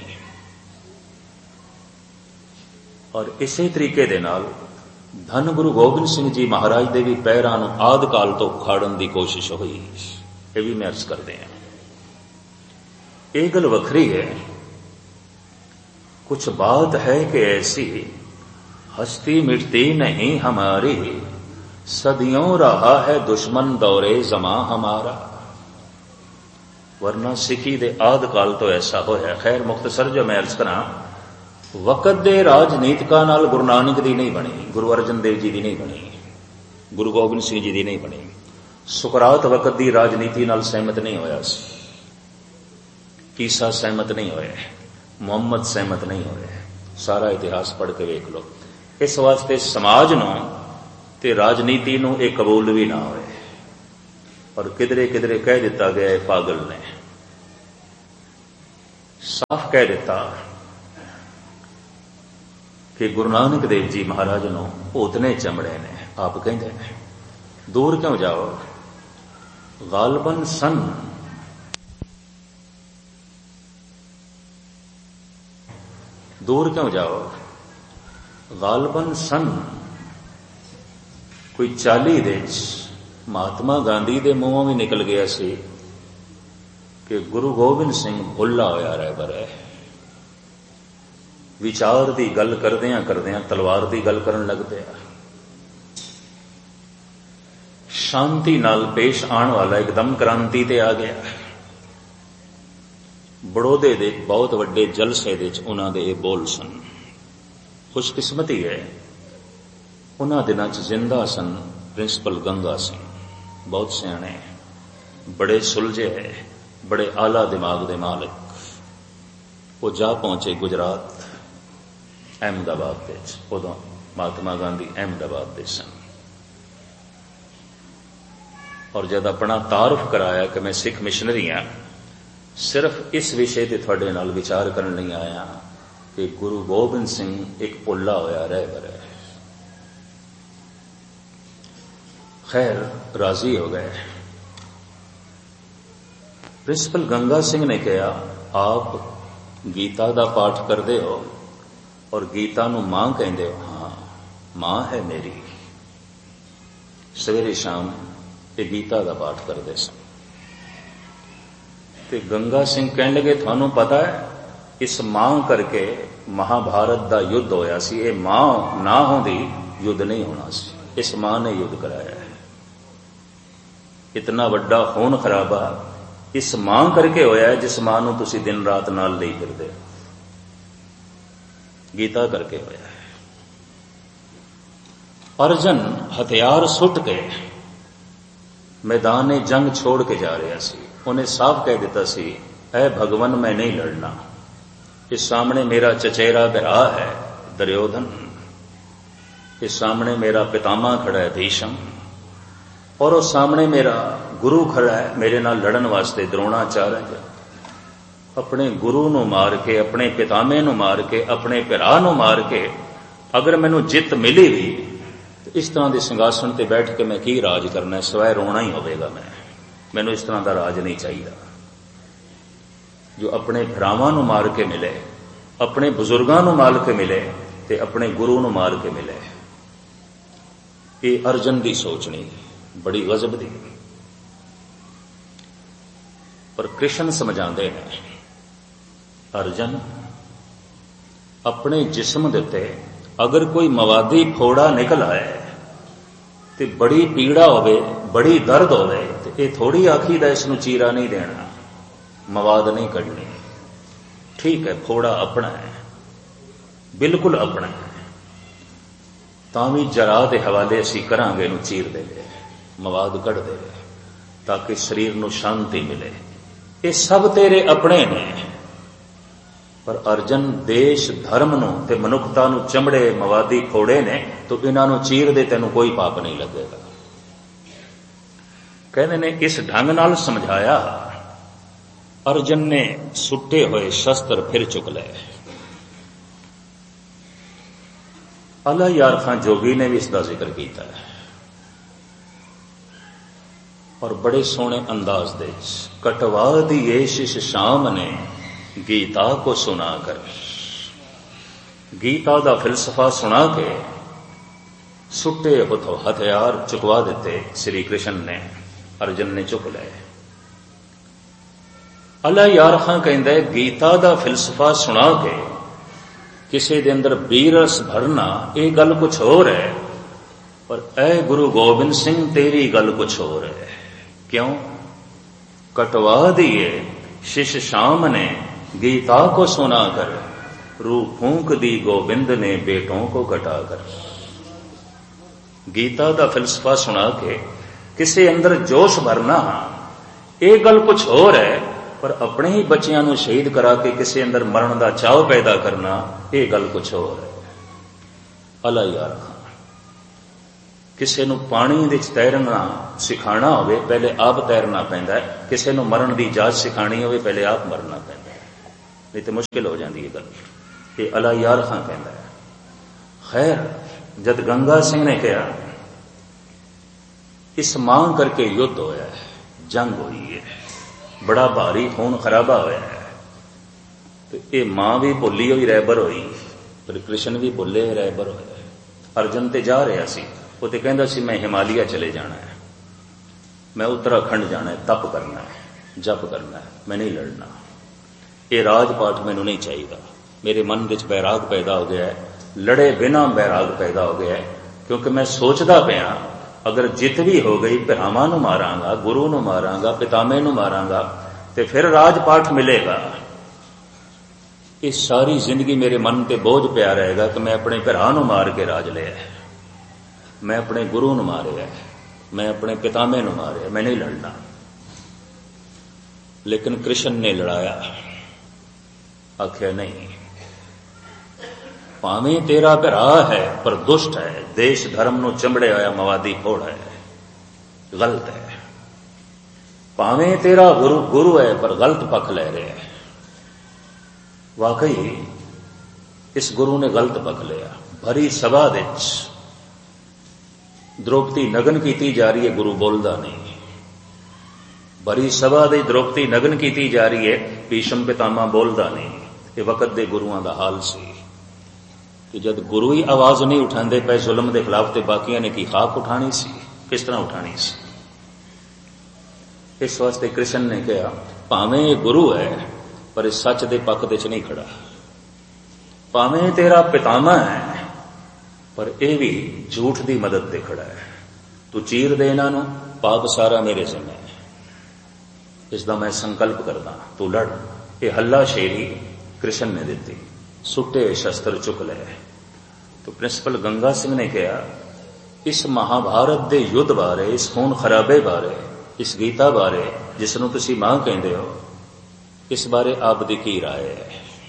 और इसी तरीके दे नाल धन गुरु गोबिंद सिंह जी महाराज दे भी पैरां नूं आदि काल तो उखाड़न की कोशिश हुई, ये भी मैं अर्ज करते हैं। एक गल वखरी है, कुछ बात है कि ऐसी हस्ती मिटती नहीं हमारी, सदियों रहा है दुश्मन दौरे जमा हमारा। वरना सिखी दे आद काल तो ऐसा होया। खैर मुख्तसर जो मैं अर्ज करा, वक़्त दे राजनीतिका नाल गुरु नानक दी नहीं बनी, गुरु अर्जन देव जी दी नहीं बनी, गुरु गोबिंद सिंह जी दी नहीं बनी। सुकरात वक़्त दी राजनीति नाल सहमत नहीं होया सी, ईसा सहमत नहीं होए, मुहम्मद सहमत नहीं होए। सारा इतिहास पढ़ के वेख लो। इस वास्ते समाज नूं ते राजनीति नूं एक कबूल भी ना होए। और किधरे किधरे कह दिता गया है पागल ने। साफ कह दिता कि गुरु नानक देव जी महाराज नूं भूतने चमड़े ने। आप कहते हैं दूर क्यों जाओ, गालबन सन दूर क्यों जाओ, गालबन सन कोई चाली दे महात्मा गांधी दे मूहों भी निकल गया सी कि गुरु गोबिंद सिंह भुल्ला होया रहबर है। विचार की गल करदियां करदियां तलवार की गल करन लग पिया। शांति नाल पेश आने वाला एकदम क्रांति ते आ गया। बड़ौदे दे बहुत वड्डे जलसे दे उन्हां दे बोल सन। खुशकिस्मती है उन्हां दिनां च जिंदा सन प्रिंसिपल गंगा सिंह, बहुत सियाणे, बड़े सुलझे है, बड़े आला दिमाग दे मालिक। वो जा पहुंचे गुजरात अहमदाबाद दे। उदों महात्मा गांधी अहमदाबाद दे सन। और जब अपना तारुफ कराया कि मैं सिख मिशनरी हाँ, सिर्फ इस विषय ते तुहाडे नाल विचार करन नहीं आया कि गुरु गोबिंद सिंह एक भुल्ला होया रहबर है। खैर राजी हो गए। प्रिंसिपल गंगा सिंह ने कहा, आप गीता दा पाठ करदे हो और गीता नूं मां कहंदे हो? हाँ, मां है मेरी। सवेरे शाम ये गीता दा पाठ करदे सन। ते गंगा सिंह कहन लगे, थानू पता है इस मां करके महाभारत दा युद्ध होया सी। ये मां ना होंदी युद्ध नहीं होना सी। इस मां ने युद्ध कराया है। इतना वड्डा खून खराबा इस मां करके होया है जिस मां नू तुसी दिन रात नाल लई फिरदे। गीता करके होया है। अर्जन हथियार सुट के मैदान जंग छोड़ के जा रहा सी। उन्हें साफ कह दिता सी, ऐ भगवान मैं नहीं लड़ना। इस सामने मेरा चचेरा भरा है दुर्योधन, इस सामने मेरा पितामह खड़ा है भीष्म, और उस सामने मेरा गुरु खड़ा है मेरे नाल लड़न वास्ते द्रोणाचार्य। अपने गुरु नू मार के, अपने पितामे नू मार के, अपने भरा नू मार के अगर मैनू जित मिली भी तो इस तरह के सिंघासन ते बैठ के मैं की राज करना है, सिवाय रोना ही होवेगा। मैं मैनू इस तरह का राज नहीं चाहिए। जो अपने भरावां नू मार के मिले, अपने बुजुर्गां नू मार के मिले ते अपने गुरु नू मार के मिले। ये अर्जन की सोचनी बड़ी गजब दी। पर कृष्ण समझाते हैं, अर्जन अपने जिस्म दे उत्ते अगर कोई मवादी फोड़ा निकल आए तो बड़ी पीड़ा होवे, बड़ी दर्द होवे, तो ये थोड़ी आखी दा इसनू चीरा नहीं देना, मवाद नहीं कढ़नी। ठीक है, फोड़ा अपना है, बिल्कुल अपना है, तावी जरा के हवाले असी करांगे नू चीर देवे, मवाद कढ़ देवे, ताकि शरीर नू शांति मिले। ये सब तेरे अपने ने। पर अर्जन देश धर्म नू ते मनुखता नू चमड़े मवादी फोड़े ने, तो इन्हां नू चीर दे तेनू कोई पाप नहीं लगेगा। कहने ने इस ढंग नाल समझाया। अर्जन ने सुट्टे हुए शस्त्र फिर चुक ले। अला यार खां जोगी ने भी इसका जिक्र किया है और बड़े सोहने अंदाज दे। कटवा दिए शिश शाम ने गीता को सुनाकर, गीता दा फिलसफा सुना के सुट्टे हथों हथियार चुकवा देते श्री कृष्ण ने। अर्जन ने चुक ले। अला यार खां कहंदा है, गीता दा फिलसफा सुना के किसी दे अंदर बीरस भरना ये गल कुछ होर है, पर ऐ गुरु गोबिंद सिंह तेरी गल कुछ होर है। क्यों? कटवा दिए शिश शाम ने गीता को सुना कर, रू फूंक दी गोविंद ने बेटों को कटा कर। गीता का फिलसफा सुना के किसी अंदर जोश भरना ये गल कुछ होर है, पर अपने ही बच्चियां नू शहीद करा के किसी अंदर मरण का चाव पैदा करना ये गल कुछ होर है। अला यार खां ਕਿਸੇ ਨੂੰ ਪਾਣੀ ਵਿੱਚ ਤੈਰਨਾ ਸਿਖਾਣਾ ਹੋਵੇ ਪਹਿਲੇ ਆਪ ਤੈਰਨਾ ਪੈਂਦਾ ਹੈ, ਕਿਸੇ ਨੂੰ ਮਰਨ ਦੀ ਜਾਚ ਸਿਖਾਣੀ ਹੋਵੇ ਪਹਿਲੇ ਆਪ ਮਰਨਾ ਪੈਂਦਾ ਹੈ, ਨਹੀਂ ਤੇ ਮੁਸ਼ਕਿਲ ਹੋ ਜਾਂਦੀ ਹੈ ਗੱਲ। ਇਹ ਅਲਾ ਯਾਰ ਖਾਂ ਕਹਿੰਦਾ ਹੈ। ਖੈਰ, ਜਦ ਗੰਗਾ ਸਿੰਘ ਨੇ ਕਿਹਾ ਇਸ ਮਾਂ ਕਰਕੇ ਯੁੱਧ ਹੋਇਆ ਹੈ, ਜੰਗ ਹੋਈ ਹੈ, ਬੜਾ ਭਾਰੀ ਖੂਨ ਖਰਾਬਾ ਹੋਇਆ ਹੈ, ਤੇ ਇਹ ਮਾਂ ਵੀ ਭੁੱਲੀ ਹੋਈ ਰਹਿਬਰ ਹੋਈ, ਪਰ ਕ੍ਰਿਸ਼ਨ ਵੀ ਭੁੱਲੇ ਰਹਿਬਰ ਹੋਇਆ। ਅਰਜਨ ਤੇ ਜਾ ਰਿਹਾ ਸੀ, ਉਹ ਤੇ ਕਹਿੰਦਾ ਸੀ ਮੈਂ ਹਿਮਾਲਿਆ ਚਲੇ ਜਾਣਾ ਹੈ, ਮੈਂ ਉੱਤਰਾਖੰਡ ਜਾਣਾ ਹੈ, ਤਪ ਕਰਨਾ ਹੈ, ਜਪ ਕਰਨਾ ਹੈ, ਮੈਂ ਨਹੀਂ ਲੜਨਾ, ਇਹ ਰਾਜ ਪਾਠ ਮੈਨੂੰ ਨਹੀਂ ਚਾਹੀਦਾ। ਮੇਰੇ ਮਨ ਵਿੱਚ ਬੈਰਾਗ ਪੈਦਾ ਹੋ ਗਿਆ ਹੈ, ਲੜੇ ਬਿਨਾਂ ਬੈਰਾਗ ਪੈਦਾ ਹੋ ਗਿਆ ਹੈ, ਕਿਉਂਕਿ ਮੈਂ ਸੋਚਦਾ ਪਿਆ ਅਗਰ ਜਿੱਤ ਵੀ ਹੋ ਗਈ, ਭਰਾਵਾਂ ਨੂੰ ਮਾਰਾਂਗਾ, ਗੁਰੂ ਨੂੰ ਮਾਰਾਂਗਾ, ਪਿਤਾਮੇ ਨੂੰ ਮਾਰਾਂਗਾ, ਤੇ ਫਿਰ ਰਾਜ ਪਾਠ ਮਿਲੇਗਾ। ਇਹ ਸਾਰੀ ਜ਼ਿੰਦਗੀ ਮੇਰੇ ਮਨ ਤੇ ਬੋਝ ਪਿਆ ਰਹੇਗਾ ਕਿ ਮੈਂ ਆਪਣੇ ਭਰਾ ਨੂੰ ਮਾਰ ਕੇ ਰਾਜ ਲਿਆ, ਮੈਂ ਆਪਣੇ ਗੁਰੂ ਨੂੰ ਮਾਰਿਆ, ਮੈਂ ਆਪਣੇ ਪਿਤਾਮੇ ਨੂੰ ਮਾਰਿਆ, ਮੈਂ ਨਹੀਂ ਲੜਨਾ। ਲੇਕਿਨ ਕ੍ਰਿਸ਼ਨ ਨੇ ਲੜਾਇਆ, ਆਖਿਆ ਨਹੀਂ, ਭਾਵੇਂ ਤੇਰਾ ਭਰਾ ਹੈ ਪਰ ਦੁਸ਼ਟ ਹੈ, ਦੇਸ਼ ਧਰਮ ਨੂੰ ਚੰਬੜਿਆ ਹੋਇਆ ਮਵਾਦੀ ਫੋੜ ਹੈ, ਗਲਤ ਹੈ। ਭਾਵੇਂ ਤੇਰਾ ਗੁਰੂ ਗੁਰੂ ਹੈ ਪਰ ਗਲਤ ਪੱਖ ਲੈ ਰਿਹਾ ਹੈ। ਵਾਕਈ ਇਸ ਗੁਰੂ ਨੇ ਗਲਤ ਪੱਖ ਲਿਆ। ਭਰੀ ਸਭਾ ਵਿੱਚ ਦ੍ਰੋਪਦੀ ਨਗਨ ਕੀਤੀ ਜਾ ਰਹੀ ਹੈ, ਗੁਰੂ ਬੋਲਦਾ ਨਹੀਂ। ਭਰੀ ਸਭਾ ਦੇ ਦ੍ਰੋਪਦੀ ਨਗਨ ਕੀਤੀ ਜਾ ਰਹੀ ਹੈ, ਭੀਸ਼ਮ ਪਿਤਾਮਾ ਬੋਲਦਾ ਨਹੀਂ। ਇਹ ਵਕਤ ਦੇ ਗੁਰੂਆਂ ਦਾ ਹਾਲ ਸੀ ਕਿ ਜਦ ਗੁਰੂ ਹੀ ਆਵਾਜ਼ ਨਹੀਂ ਉਠਾਉਂਦੇ ਪਏ ਜ਼ੁਲਮ ਦੇ ਖਿਲਾਫ, ਤੇ ਬਾਕੀਆਂ ਨੇ ਕੀ ਖਾਕ ਉਠਾਣੀ ਸੀ, ਕਿਸ ਤਰ੍ਹਾਂ ਉਠਾਣੀ ਸੀ। ਇਸ ਵਾਸਤੇ ਕ੍ਰਿਸ਼ਨ ਨੇ ਕਿਹਾ ਭਾਵੇਂ ਇਹ ਗੁਰੂ ਹੈ ਪਰ ਇਹ ਸੱਚ ਦੇ ਪੱਖ ਦੇ ਚ ਨਹੀਂ ਖੜਾ, ਭਾਵੇਂ ਤੇਰਾ ਪਿਤਾਮਾ ਹੈ ਪਰ ਇਹ ਵੀ ਝੂਠ ਦੀ ਮਦਦ ਤੇ ਖੜਾ ਹੈ। ਤੂੰ ਚੀਰ ਦੇ ਇਹਨਾਂ ਨੂੰ, ਪਾਪ ਸਾਰਾ ਮੇਰੇ ਜ਼ਿੰਮੇ ਹੈ, ਇਸ ਦਾ ਮੈਂ ਸੰਕਲਪ ਕਰਦਾ, ਤੂੰ ਲੜ। ਇਹ ਹੱਲਾ ਸ਼ੇਰੀ ਕ੍ਰਿਸ਼ਨ ਨੇ ਦਿੱਤੀ, ਸੁੱਟੇ ਸ਼ਸਤਰ ਚੁੱਕ ਲਏ। तो प्रिंसिपल गंगा सिंह ने कहा इस महाभारत के युद्ध बारे, इस खून खराबे बारे, इस गीता बारे जिसनों तुसी मां कहते हो, इस बारे आप दी की राय है।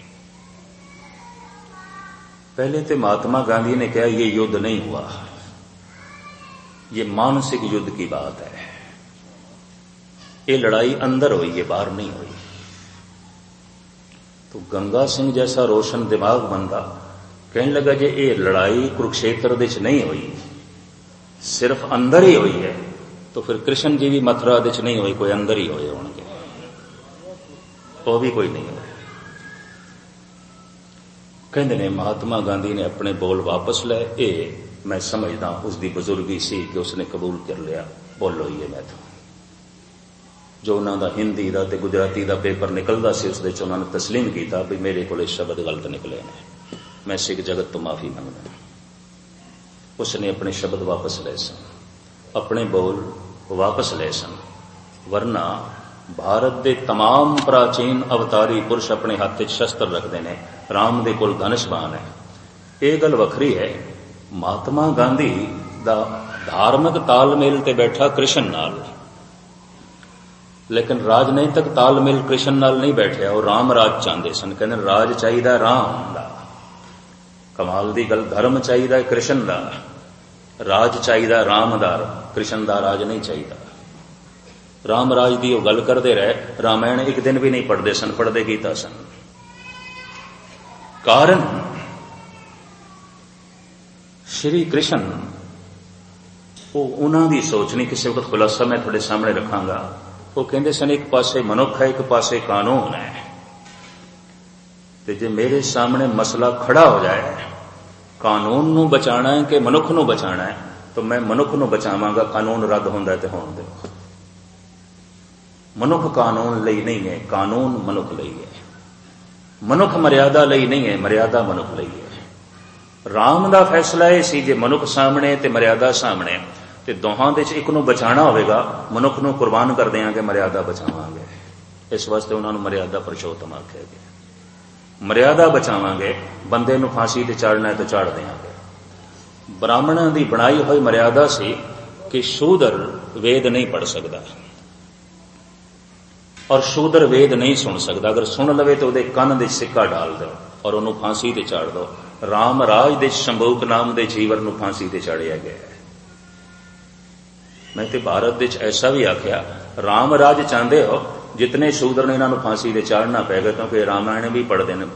पहले तो महात्मा गांधी ने कहा ये युद्ध नहीं हुआ, ये मानसिक युद्ध की बात है, ये लड़ाई अंदर हुई है, बाहर नहीं हुई। तो गंगा सिंह जैसा रोशन दिमाग बंदा कहने लगा जे ये लड़ाई कुरुक्षेत्र दे च नहीं हुई, सिर्फ अंदर ही हुई है, तो फिर कृष्ण जी भी मथुरा दे च नहीं हुई, कोई अंदर ही होए होंगे, वो भी कोई नहीं हुए। कहते ने महात्मा गांधी ने अपने बोल वापस ले, ये मैं समझदा उसकी बुजुर्गी सी कि उसने कबूल कर लिया, बोलो ही है मैं तो जो उन्होंने हिंदी का ते गुजराती का पेपर निकलता सी उस उन्होंने तस्लीम किया भी मेरे को शब्द गलत निकले ने, मैं सिख जगत तो माफी मंगदा। उसने अपने शब्द वापस ले सन, अपने बोल वापस ले सन, वरना भारत के तमाम प्राचीन अवतारी पुरुष अपने हाथ में शस्त्र रखते हैं, राम दे कोल धनुष्बाण है। ये गल वखरी है, महात्मा गांधी दा धार्मिक तालमेल ते बैठा कृष्ण नाल, लेकिन राजनीतिक तालमेल कृष्ण नाल नहीं बैठा, और राम राज चाहते सन, कहते राज चाहिए राम दा, कमाल दी गल, धर्म चाहिए कृष्ण दा, राज चाहिए राम दा, कृष्ण दा राज नहीं चाहिए। राम राज की गल करते रहे, रामायण एक दिन भी नहीं पढ़ते सन, पढ़ते गीता सन। कारण श्री कृष्ण वो उन्हों की सोच नहीं, किसी वक्त खुलासा मैं थोड़े सामने रखांगा। वो कहते सन एक पासे मनुख है, एक पासे कानून है, तो जे मेरे सामने मसला खड़ा हो जाए कानून नू बचाना है कि मनुख नू बचाना है, तो मैं मनुख नू बचावांगा, कानून रद्द होंदा है ते होण दे। मनुख कानून लई नहीं है, कानून मनुख लई है। मनुख मर्यादा लई नहीं है, मर्यादा मनुख लई है। राम दा फैसला यह सी जे मनुख सामने ते मर्यादा सामने, ते दोहां दे च एक नू बचाना होवेगा, मनुख नू कुर्बान कर देंगे, मर्यादा बचावांगे। इस वास्ते उन्होंने मर्यादा पुरुषोत्तम आख्या गया। मर्यादा बचावांगे, बंदे नू फांसी ते चाड़ना है तो चाड़ देंगे। ब्राह्मणों की बनाई हुई मर्यादा सी कि शूदर वेद नहीं पढ़ सकता और शूदर वेद नहीं सुन सकता, अगर सुन लवे तो उहदे कन दे सिक्का डाल दो और उन्होंने फांसी ते चाड़ दो। राम राज दे शंभूक नाम दे जीवर नू फांसी ते चाड़िया गया है। ਮੈਂ ਤੇ ਭਾਰਤ ਵਿੱਚ ਐਸਾ ਵੀ ਆਖਿਆ, ਰਾਮ ਰਾਜ ਚਾਹੁੰਦੇ ਹੋ, ਜਿਤਨੇ ਸ਼ੂਦਰ ਨੇ ਇਹਨਾਂ ਨੂੰ ਫਾਂਸੀ ਤੇ ਚਾੜਨਾ ਪਏਗਾ, ਕਿਉਂਕਿ ਰਾਮਾਇਣ ਵੀ ਪੜ੍ਹਦੇ ਨੇ,